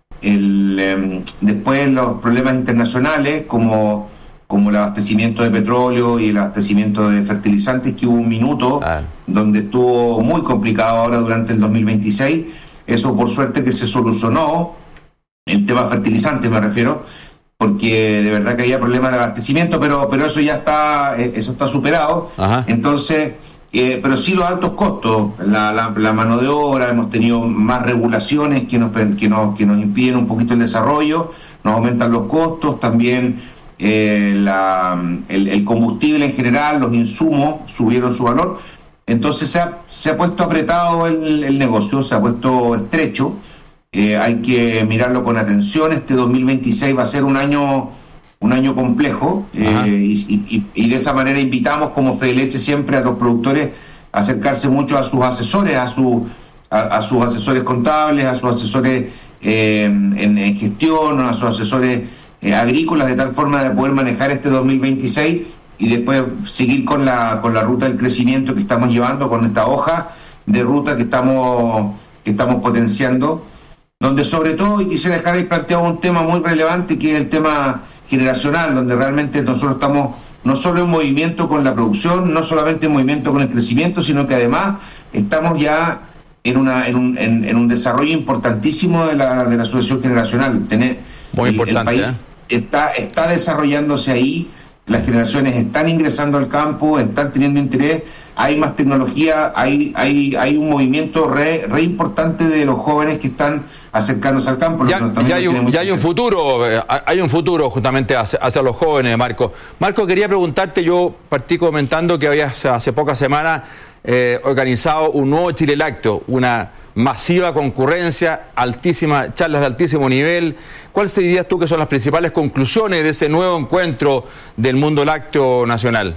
El, eh, después, los problemas internacionales, como... como el abastecimiento de petróleo y el abastecimiento de fertilizantes, que hubo un minuto ah. donde estuvo muy complicado ahora durante el dos mil veintiséis. Eso por suerte que se solucionó, el tema fertilizante me refiero, porque de verdad que había problemas de abastecimiento, pero pero eso ya está eso está superado. Ajá. Entonces, eh, pero sí los altos costos, la, la, la mano de obra, hemos tenido más regulaciones que nos, que nos, que nos impiden un poquito el desarrollo, nos aumentan los costos, también Eh, la, el, el combustible en general, los insumos subieron su valor, entonces se ha, se ha puesto apretado el, el negocio, se ha puesto estrecho. Eh, hay que mirarlo con atención. Este dos mil veintiséis va a ser un año un año complejo, eh, y, y, y de esa manera invitamos como Fedeleche siempre a los productores a acercarse mucho a sus asesores, a, su, a, a sus asesores contables, a sus asesores eh, en, en gestión, a sus asesores Eh, agrícolas, de tal forma de poder manejar este dos mil veintiséis y después seguir con la con la ruta del crecimiento que estamos llevando, con esta hoja de ruta que estamos que estamos potenciando, donde sobre todo, y quisiera dejar ahí planteado un tema muy relevante, que es el tema generacional, donde realmente nosotros estamos no solo en movimiento con la producción, no solamente en movimiento con el crecimiento, sino que además estamos ya en una en un, en, en un desarrollo importantísimo de la de la sucesión generacional. Tener Muy importante, el país ¿eh? está, está desarrollándose ahí, las generaciones están ingresando al campo, están teniendo interés, hay más tecnología, hay hay hay un movimiento re, re importante de los jóvenes que están acercándose al campo. Ya, ya, hay, un, ya hay un futuro, hay un futuro justamente hacia, hacia los jóvenes, Marco. Marco, quería preguntarte, yo partí comentando que habías hace pocas semanas eh, organizado un nuevo Chile Lácteo, una masiva concurrencia, altísima, charlas de altísimo nivel. ¿Cuáles dirías tú que son las principales conclusiones de ese nuevo encuentro del mundo lácteo nacional?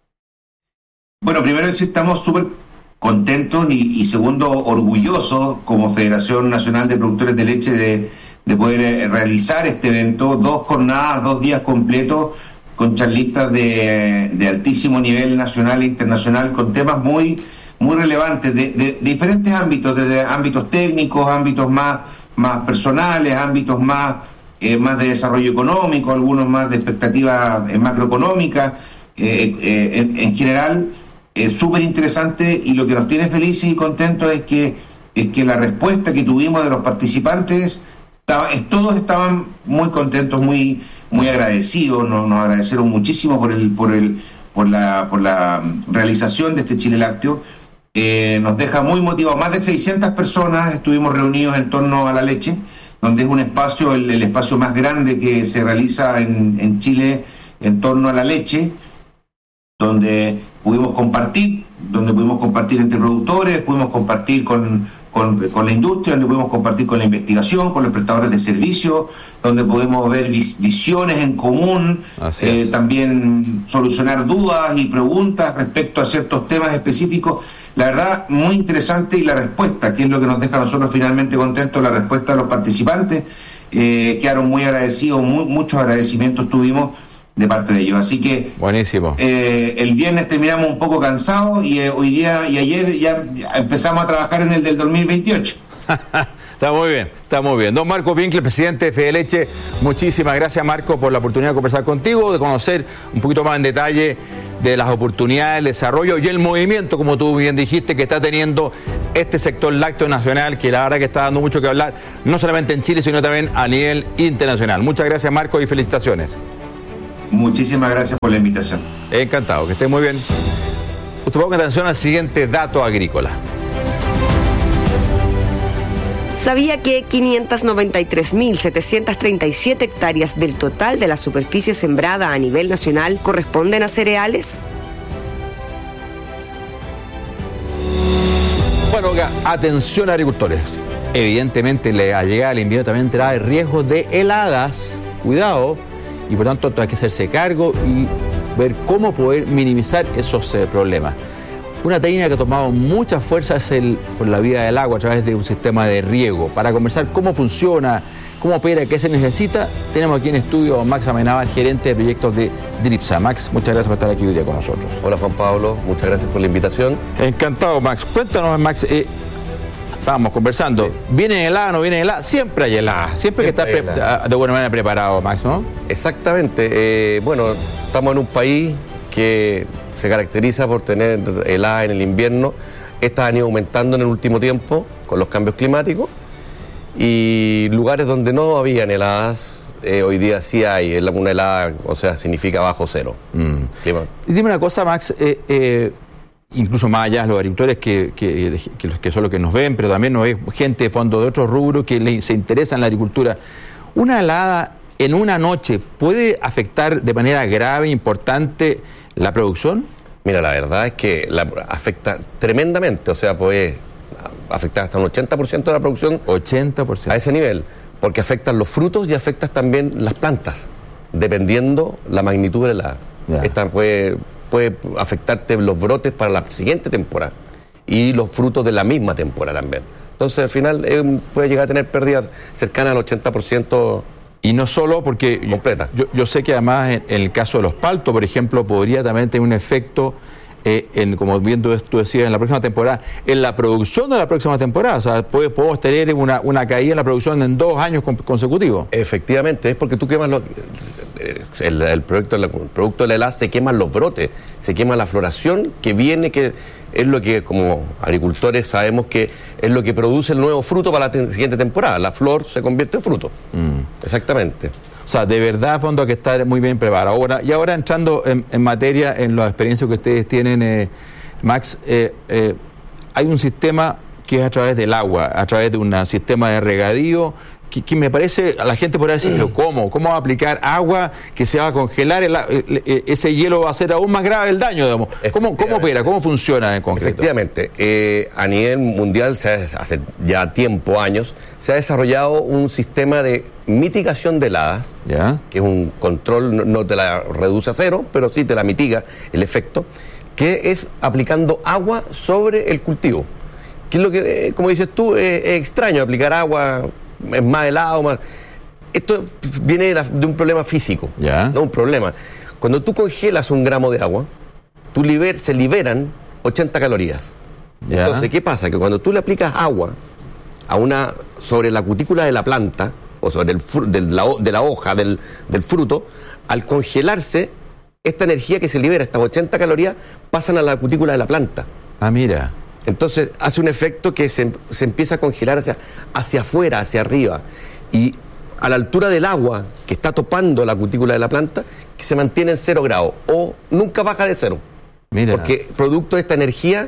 Bueno, primero estamos súper contentos y, y segundo, orgullosos como Federación Nacional de Productores de Leche de, de poder eh, realizar este evento, dos jornadas, dos días completos, con charlistas de, de altísimo nivel nacional e internacional, con temas muy muy relevantes de, de, de diferentes ámbitos, desde ámbitos técnicos, ámbitos más, más personales, ámbitos más, eh, más de desarrollo económico, algunos más de expectativa eh, macroeconómica, eh, eh, en, en general eh, súper interesante, y lo que nos tiene felices y contentos es que, es que la respuesta que tuvimos de los participantes, estaba, todos estaban muy contentos, muy, muy agradecidos, nos, nos agradecieron muchísimo por el, por el, por la, por la realización de este Chile Lácteo. eh, nos deja muy motivados. Más de seiscientas personas estuvimos reunidos en torno a la leche, donde es un espacio, el, el espacio más grande que se realiza en, en Chile en torno a la leche, donde pudimos compartir, donde pudimos compartir entre productores, pudimos compartir con, con, con la industria, donde pudimos compartir con la investigación, con los prestadores de servicios, donde podemos ver vis, visiones en común, eh, también solucionar dudas y preguntas respecto a ciertos temas específicos. La verdad, muy interesante, y la respuesta, que es lo que nos deja a nosotros finalmente contentos, la respuesta de los participantes, eh, quedaron muy agradecidos, muy, muchos agradecimientos tuvimos de parte de ellos. Así que buenísimo. Eh, el viernes terminamos un poco cansados y eh, hoy día y ayer ya empezamos a trabajar en el del dos mil veintiocho. Está muy bien, está muy bien. Don Marco Winkler, presidente de Fedeleche, muchísimas gracias, Marco, por la oportunidad de conversar contigo, de conocer un poquito más en detalle de las oportunidades, el desarrollo y el movimiento, como tú bien dijiste, que está teniendo este sector lácteo nacional, que la verdad que está dando mucho que hablar, no solamente en Chile, sino también a nivel internacional. Muchas gracias, Marco, y felicitaciones. Muchísimas gracias por la invitación. Encantado, que esté muy bien. Usted ponga atención al siguiente dato agrícola. ¿Sabía que quinientas noventa y tres mil setecientas treinta y siete hectáreas del total de la superficie sembrada a nivel nacional corresponden a cereales? Bueno, atención agricultores. Evidentemente, la llegada del invierno también trae riesgos de heladas. Cuidado. Y por tanto hay que hacerse cargo y ver cómo poder minimizar esos eh, problemas. Una técnica que ha tomado mucha fuerza es el por la vía del agua a través de un sistema de riego. Para conversar cómo funciona, cómo opera, qué se necesita, tenemos aquí en estudio a Max Amenábar, gerente de proyectos de DRIPSA. Max, muchas gracias por estar aquí hoy día con nosotros. Hola Juan Pablo, muchas gracias por la invitación. Encantado, Max. Cuéntanos, Max, eh, estábamos conversando, sí. ¿Viene helada o no viene helada? Siempre hay helada, siempre, siempre hay que estar de buena manera preparado, Max, ¿no? Exactamente. Eh, bueno, estamos en un país que se caracteriza por tener helada en el invierno. Estas han ido aumentando en el último tiempo con los cambios climáticos, y lugares donde no habían heladas, eh, hoy día sí hay una helada, o sea, significa bajo cero. Mm. Y dime una cosa, Max, eh, eh, incluso más allá de los agricultores que, que, que, que son los que nos ven, pero también nos ve gente de fondo de otros rubros que le, se interesa en la agricultura. ¿Una helada en una noche puede afectar de manera grave e importante la producción? Mira, la verdad es que la afecta tremendamente, o sea, puede afectar hasta un ochenta por ciento de la producción. ochenta por ciento. A ese nivel, porque afectan los frutos y afectan también las plantas, dependiendo la magnitud de la... Yeah. Esta puede, puede afectarte los brotes para la siguiente temporada y los frutos de la misma temporada también. Entonces, al final, eh, puede llegar a tener pérdidas cercanas al ochenta por ciento. Y no solo porque completa. Yo, yo sé que además en, en el caso de los paltos, por ejemplo, podría también tener un efecto, eh, en, como bien tú, tú decías, en la próxima temporada, en la producción de la próxima temporada. O sea, puede, podemos tener una, una caída en la producción en dos años consecutivos. Efectivamente, es porque tú quemas los, el, el, producto, el producto de la helada, se queman los brotes, se quema la floración que viene, que es lo que como agricultores sabemos que es lo que produce el nuevo fruto para la te- siguiente temporada. La flor se convierte en fruto. Mm. Exactamente. O sea, de verdad, a fondo, hay que estar muy bien preparado. Ahora, y ahora entrando en, en materia, en las experiencias que ustedes tienen, eh, Max, eh, eh, hay un sistema que es a través del agua, a través de un sistema de regadío, que, que me parece, a la gente podrá decir, pero ¿cómo? ¿Cómo va a aplicar agua que se va a congelar? El, el, el, ese hielo va a hacer aún más grave el daño, digamos. ¿Cómo, cómo opera? ¿Cómo funciona en concreto? Efectivamente. Eh, a nivel mundial, se ha, hace ya tiempo, años, se ha desarrollado un sistema de mitigación de heladas, ¿ya? Que es un control, no, no te la reduce a cero, pero sí te la mitiga el efecto, que es aplicando agua sobre el cultivo. Que es lo que, eh, como dices tú, eh, es extraño aplicar agua... es más helado, más... Esto viene de, la, de un problema físico, ¿ya? No un problema. Cuando tú congelas un gramo de agua, tú liber, se liberan ochenta calorías. ¿Ya? Entonces, ¿qué pasa? Que cuando tú le aplicas agua a una sobre la cutícula de la planta, o sobre el fru, de, la, de la hoja del, del fruto, al congelarse, esta energía que se libera, estas ochenta calorías, pasan a la cutícula de la planta. Ah, mira. Entonces hace un efecto que se, se empieza a congelar hacia, hacia afuera, hacia arriba. Y a la altura del agua que está topando la cutícula de la planta, que se mantiene en cero grados o nunca baja de cero. Mira. Porque producto de esta energía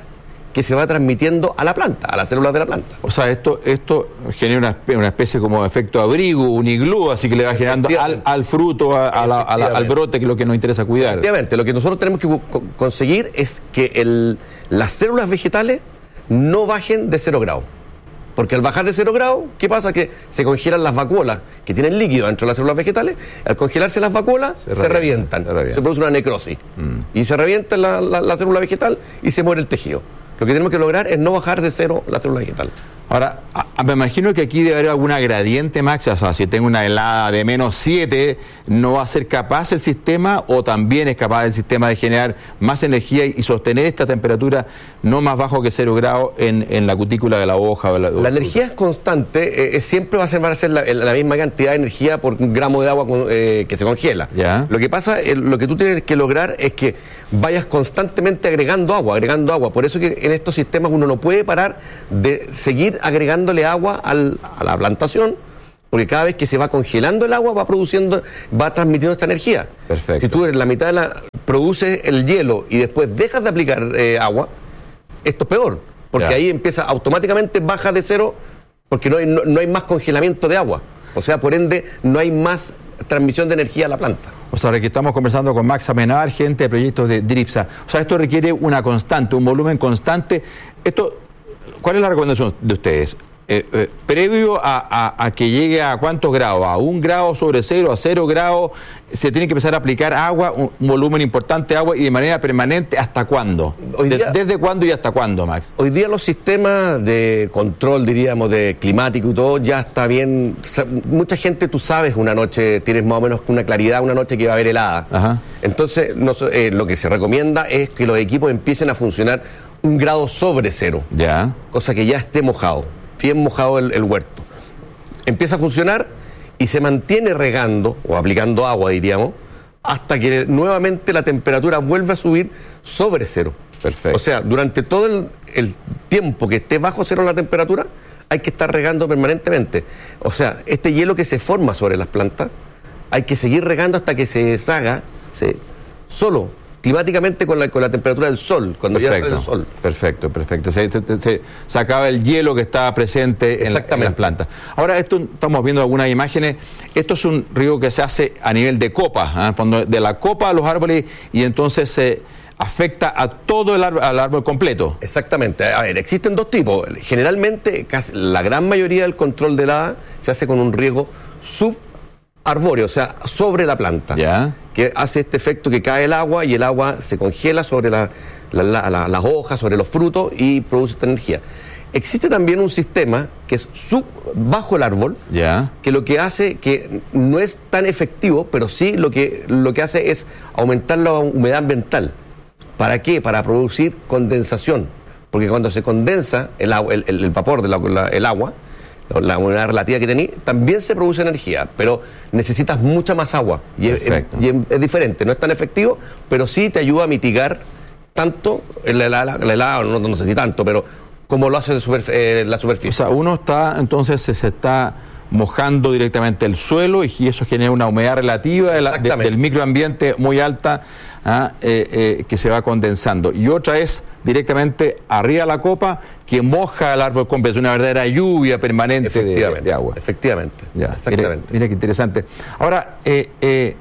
que se va transmitiendo a la planta, a las células de la planta. O sea, esto esto genera una, una especie como de efecto abrigo, un iglú, así que le va generando al, al fruto, a, a la, a la, al brote, que es lo que nos interesa cuidar. Efectivamente, lo que nosotros tenemos que co- conseguir es que el, las células vegetales no bajen de cero grado. Porque al bajar de cero grado, ¿qué pasa? Que se congelan las vacuolas, que tienen líquido dentro de las células vegetales. Al congelarse las vacuolas, se, se, revientan, revientan, se revientan, se produce una necrosis. Mm. Y se revienta la, la, la célula vegetal y se muere el tejido. Lo que tenemos que lograr es no bajar de cero la célula vegetal. Ahora, a, me imagino que aquí debe haber alguna gradiente, Max. O sea, si tengo una helada de menos siete, ¿no va a ser capaz el sistema o también es capaz el sistema de generar más energía y, y sostener esta temperatura no más bajo que cero grados en, en la cutícula de la hoja? O la, la energía es constante, eh, siempre va a ser, va a ser la, la misma cantidad de energía por un gramo de agua eh, que se congela. ¿Ya? Lo que pasa, eh, lo que tú tienes que lograr es que vayas constantemente agregando agua, agregando agua. Por eso que en estos sistemas uno no puede parar de seguir agregándole agua al, a la plantación, porque cada vez que se va congelando el agua va produciendo, va transmitiendo esta energía. Perfecto. Si tú en la mitad de la produces el hielo y después dejas de aplicar eh, agua, esto es peor, porque ya. Ahí empieza automáticamente baja de cero, porque no hay, no, no hay más congelamiento de agua. O sea, por ende, no hay más transmisión de energía a la planta. O sea, que estamos conversando con Max Amenábar, gente de proyectos de DRIPSA. O sea, esto requiere una constante, un volumen constante. Esto, ¿cuál es la recomendación de ustedes? Eh, eh, previo a, a, a que llegue a cuántos grados, a un grado sobre cero, a cero grados, se tiene que empezar a aplicar agua, un, un volumen importante de agua y de manera permanente. ¿Hasta cuándo? Hoy día, ¿Desde cuándo y hasta cuándo, Max? Hoy día los sistemas de control, diríamos, de climático y todo, ya está bien. Mucha gente, tú sabes, una noche tienes más o menos una claridad, una noche que va a haber helada. Ajá. Entonces, no, eh, lo que se recomienda es que los equipos empiecen a funcionar un grado sobre cero. Ya. Cosa que ya esté mojado. Bien mojado el, el huerto. Empieza a funcionar y se mantiene regando o aplicando agua, diríamos, hasta que nuevamente la temperatura vuelve a subir sobre cero. Perfecto. O sea, durante todo el, el tiempo que esté bajo cero la temperatura, hay que estar regando permanentemente. O sea, este hielo que se forma sobre las plantas, hay que seguir regando hasta que se deshaga se, solo. Climáticamente con la, con la temperatura del sol, cuando ya sale el sol. Perfecto, perfecto. Se, se, se, se acaba el hielo que está presente en, en las plantas. Ahora, esto estamos viendo algunas imágenes. Esto es un riego que se hace a nivel de copa, ¿eh? De la copa a los árboles, y entonces se afecta a todo el árbol, al árbol completo. Exactamente. A ver, existen dos tipos. Generalmente, casi la gran mayoría del control de helada se hace con un riego sub arbóreo, o sea, sobre la planta, ¿ya? Que hace este efecto que cae el agua y el agua se congela sobre la, la, la, la, las hojas, sobre los frutos y produce esta energía. Existe también un sistema que es sub, bajo el árbol, ¿ya? Que lo que hace, que no es tan efectivo, pero sí lo que, lo que hace es aumentar la humedad ambiental. ¿Para qué? Para producir condensación, porque cuando se condensa el, el, el vapor del agua, la humedad relativa que tenés, también se produce energía, pero necesitas mucha más agua y, es, y es, es diferente, no es tan efectivo, pero sí te ayuda a mitigar tanto el helado, el helado no, no sé si tanto, pero como lo hace super, eh, la superficie. O sea, uno está, entonces se, se está mojando directamente el suelo y eso genera una humedad relativa de la, de, del microambiente muy alta, ¿ah? eh, eh, que se va condensando. Y otra es directamente arriba de la copa que moja el árbol completo, una verdadera lluvia permanente de, de agua. Efectivamente. Ya, exactamente. Mira, mira qué interesante. Ahora, eh, eh,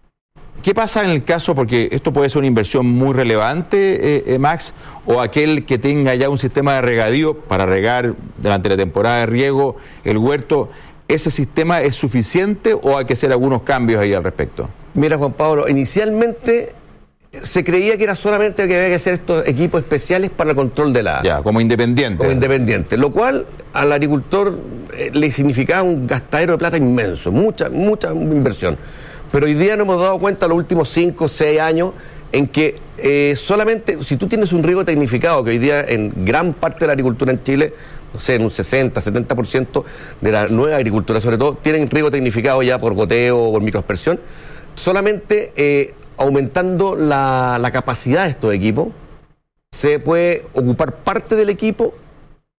¿qué pasa en el caso, porque esto puede ser una inversión muy relevante, eh, eh, Max, o aquel que tenga ya un sistema de regadío para regar durante la temporada de riego el huerto? ¿Ese sistema es suficiente o hay que hacer algunos cambios ahí al respecto? Mira, Juan Pablo, inicialmente se creía que era solamente que había que hacer estos equipos especiales para el control de la... Ya, como independiente. Como independiente, lo cual al agricultor eh, le significaba un gastadero de plata inmenso, mucha, mucha inversión. Pero hoy día nos hemos dado cuenta, los últimos cinco o seis años, en que eh, solamente, si tú tienes un riego tecnificado, que hoy día en gran parte de la agricultura en Chile, no sé, en un sesenta, setenta por ciento de la nueva agricultura, sobre todo, tienen riego tecnificado ya por goteo o por microaspersión, solamente eh, aumentando la, la capacidad de estos equipos, se puede ocupar parte del equipo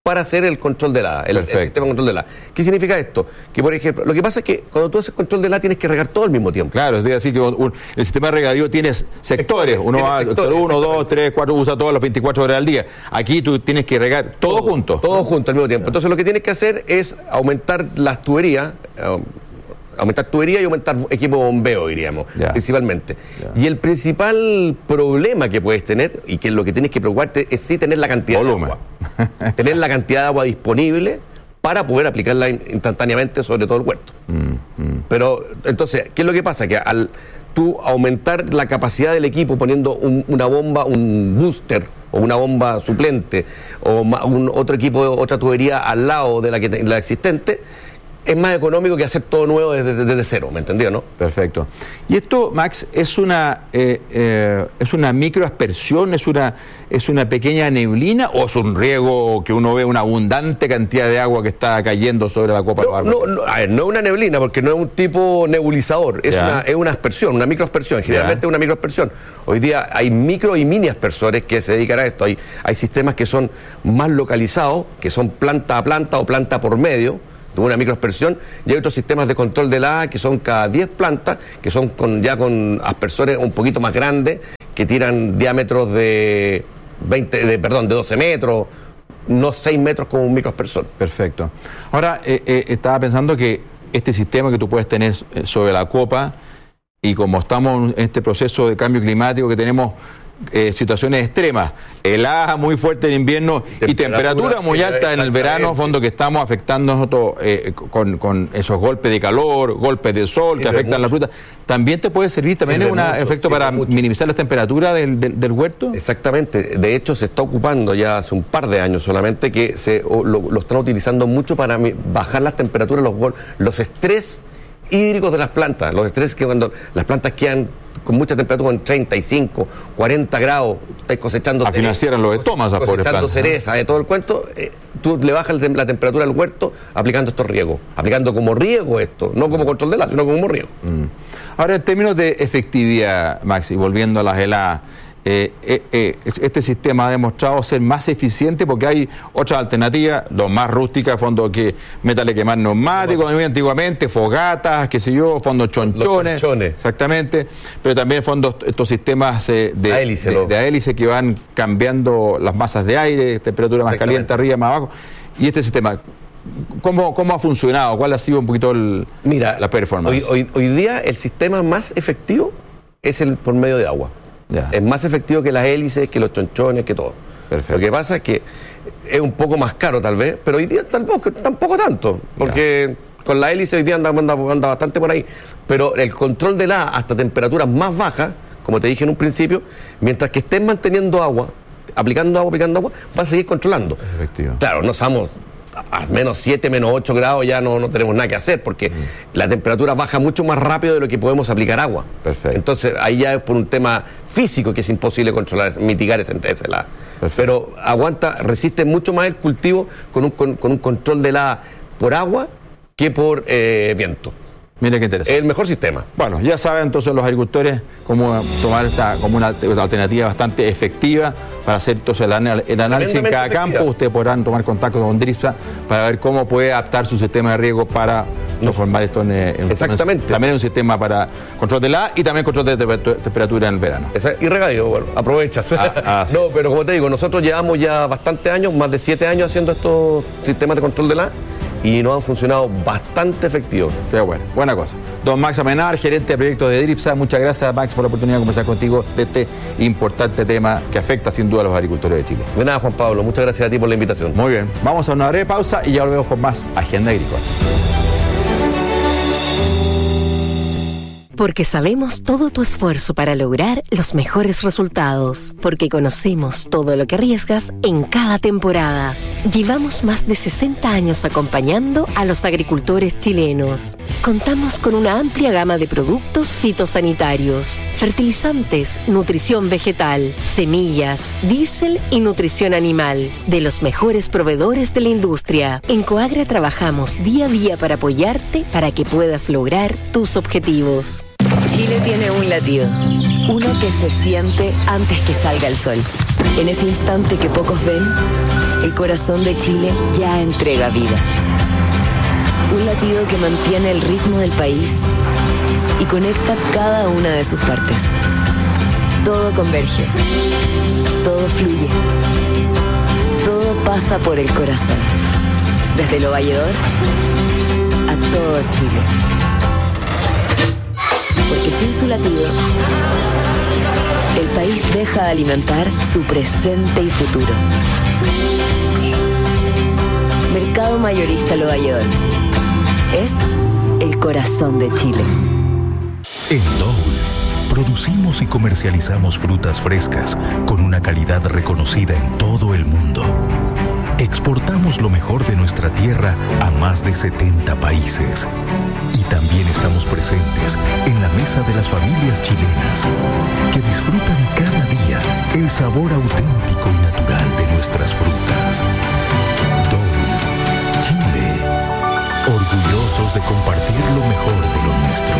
para hacer el control de helada, el, el sistema de control de helada. ¿Qué significa esto? Que, por ejemplo, lo que pasa es que cuando tú haces control de helada tienes que regar todo al mismo tiempo. Claro, es decir, que un, el sistema de regadío tienes sectores, sectores uno va, sectores, uno, dos, tres, cuatro, usa todas las veinticuatro horas al día. Aquí tú tienes que regar todo, todo junto. Todo junto al mismo tiempo. Entonces lo que tienes que hacer es aumentar las tuberías, eh, aumentar tubería y aumentar equipo de bombeo, diríamos, ya. principalmente. Ya. Y el principal problema que puedes tener, y que es lo que tienes que preocuparte, es sí tener la cantidad Volumen. de agua. Tener la cantidad de agua disponible para poder aplicarla instantáneamente sobre todo el huerto. Mm, mm. Pero, entonces, ¿qué es lo que pasa? Que al tú aumentar la capacidad del equipo poniendo un, una bomba, un booster, o una bomba suplente, o un, otro equipo, otra tubería al lado de la, que, la existente, es más económico que hacer todo nuevo desde, desde cero, ¿me entendió, no? Perfecto. Y esto, Max, es una eh, eh, es una microaspersión, es una es una pequeña neblina, o es un riego que uno ve una abundante cantidad de agua que está cayendo sobre la copa no, del no, no, a ver, no es una neblina, porque no es un tipo nebulizador, es una, es una aspersión, una microaspersión, generalmente es una microaspersión. Hoy día hay micro y mini aspersores que se dedican a esto, hay, hay sistemas que son más localizados, que son planta a planta o planta por medio, una microaspersión, y hay otros sistemas de control de helada que son cada diez plantas, que son con, ya con aspersores un poquito más grandes, que tiran diámetros de veinte, de, perdón, de doce metros, no seis metros como un microaspersor. Perfecto. Ahora, eh, eh, estaba pensando que este sistema que tú puedes tener sobre la copa, y como estamos en este proceso de cambio climático que tenemos Eh, situaciones extremas, helada muy fuerte en invierno temperatura, y temperatura muy alta en el verano, fondo que estamos afectando nosotros eh, con, con esos golpes de calor, golpes de sol, sí, que afectan la fruta. ¿También te puede servir también sí, un efecto sí, para mucho. minimizar las temperaturas del, del, del huerto? Exactamente, de hecho se está ocupando ya hace un par de años solamente que se lo, lo están utilizando mucho para bajar las temperaturas, los, los estrés hídricos de las plantas, los estrés que cuando las plantas quedan con mucha temperatura, con treinta y cinco, cuarenta grados, estáis cosechando a financiar los estomas, cosechando cereza, de todo el cuento, eh, tú le bajas la temperatura al huerto aplicando estos riegos, aplicando como riego esto, no como control de helada, sino como riego. Mm. Ahora, en términos de efectividad, Maxi, volviendo a las heladas, Eh, eh, eh, este sistema ha demostrado ser más eficiente porque hay otras alternativas, lo más rústicas, fondos que métale quemar neumáticos, bueno. antiguamente, fogatas, qué sé yo, fondos chonchones, chonchones. Exactamente, pero también fondos, estos sistemas eh, de, a hélice, de, de a hélice que van cambiando las masas de aire, temperatura más caliente arriba, más abajo, y este sistema, ¿cómo, cómo ha funcionado? ¿Cuál ha sido un poquito el, Mira, la performance? Hoy, hoy, hoy día el sistema más efectivo es el por medio de agua. Ya. Es más efectivo que las hélices, que los chonchones, que todo. Perfecto. Lo que pasa es que es un poco más caro tal vez, pero hoy día tampoco, tampoco tanto, porque ya. con la hélice hoy día anda, anda, anda bastante por ahí, pero el control de la hasta temperaturas más bajas, como te dije en un principio, mientras que estés manteniendo agua, aplicando agua, aplicando agua, vas a seguir controlando. Efectivo. Claro, no estamos a menos siete, menos ocho grados, ya no, no tenemos nada que hacer, porque mm. la temperatura baja mucho más rápido de lo que podemos aplicar agua. Perfecto. Entonces, ahí ya es por un tema físico que es imposible controlar, mitigar ese, ese helada. Pero aguanta, resiste mucho más el cultivo con un, con, con un control de helada por agua que por eh, viento. Mira qué interesante. El mejor sistema. Bueno, ya saben entonces los agricultores cómo tomar esta como una alternativa bastante efectiva para hacer entonces el, el análisis en cada efectiva. campo. Ustedes podrán tomar contacto con DRIPSA para ver cómo puede adaptar su sistema de riego para transformar esto en, en Exactamente. También un sistema para control de la y también control de temperatura en el verano. Y regadío, bueno, aprovechas. Ah, ah, no, sí. Pero como te digo, nosotros llevamos ya bastantes años, más de siete años haciendo estos sistemas de control de la y nos han funcionado bastante efectivos. Qué bueno, buena cosa. Don Max Amenar, gerente de proyectos de DRIPSA, muchas gracias, Max, por la oportunidad de conversar contigo de este importante tema que afecta sin duda a los agricultores de Chile. De nada, Juan Pablo, muchas gracias a ti por la invitación. Muy bien, vamos a una breve pausa y ya volvemos con más Agenda Agrícola. Porque sabemos todo tu esfuerzo para lograr los mejores resultados. Porque conocemos todo lo que arriesgas en cada temporada. Llevamos más de sesenta años acompañando a los agricultores chilenos. Contamos con una amplia gama de productos fitosanitarios, fertilizantes, nutrición vegetal, semillas, diésel y nutrición animal, de los mejores proveedores de la industria. En Coagra trabajamos día a día para apoyarte para que puedas lograr tus objetivos. Chile tiene un latido, uno que se siente antes que salga el sol. En ese instante que pocos ven, el corazón de Chile ya entrega vida. Un latido que mantiene el ritmo del país y conecta cada una de sus partes. Todo converge, todo fluye, todo pasa por el corazón. Desde Lo Valledor a todo Chile. Porque sin su latido, el país deja de alimentar su presente y futuro. Mercado Mayorista Lo Valledor. Es el corazón de Chile. En Dole, producimos y comercializamos frutas frescas con una calidad reconocida en todo el mundo. Exportamos lo mejor de nuestra tierra a más de setenta países. Y también estamos presentes en la mesa de las familias chilenas que disfrutan cada día el sabor auténtico y natural de nuestras frutas. Dole, Chile, orgullosos de compartir lo mejor de lo nuestro.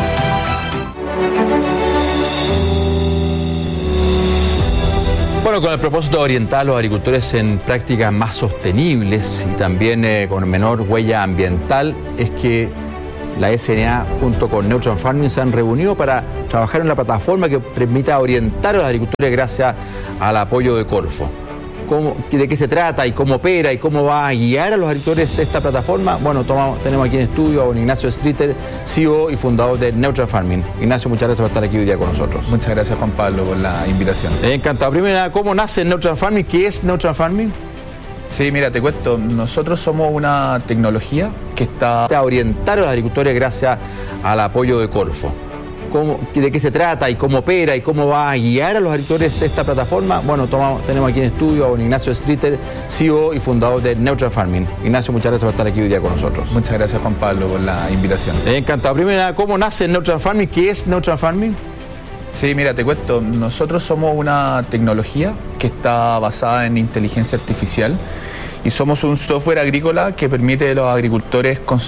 Bueno, con el propósito de orientar a los agricultores en prácticas más sostenibles y también eh, con menor huella ambiental, es que la S N A junto con Neutron Farming se han reunido para trabajar en una plataforma que permita orientar a los agricultores gracias al apoyo de Corfo. ¿Cómo, ¿De qué se trata y cómo opera y cómo va a guiar a los agricultores esta plataforma? Bueno, tomamos, tenemos aquí en estudio a don Ignacio Streeter, C E O y fundador de Neutron Farming. Ignacio, muchas gracias por estar aquí hoy día con nosotros. Muchas gracias, Juan Pablo, por la invitación. Encantado. Primero, ¿cómo nace Neutron Farming? ¿Qué es Neutron Farming? Sí, mira, te cuento. Nosotros somos una tecnología que está... a orientar a los agricultores gracias al apoyo de Corfo. ¿Cómo, ¿De qué se trata y cómo opera y cómo va a guiar a los agricultores esta plataforma? Bueno, tomamos, tenemos aquí en estudio a don Ignacio Streeter, C E O y fundador de Neutron Farming. Ignacio, muchas gracias por estar aquí hoy día con nosotros. Muchas gracias, Juan Pablo, por la invitación. Encantado. Primero, ¿cómo nace Neutron Farming? ¿Qué es Neutron Farming? Sí, mira, te cuento. Nosotros somos una tecnología que está basada en inteligencia artificial y somos un software agrícola que permite a los agricultores construir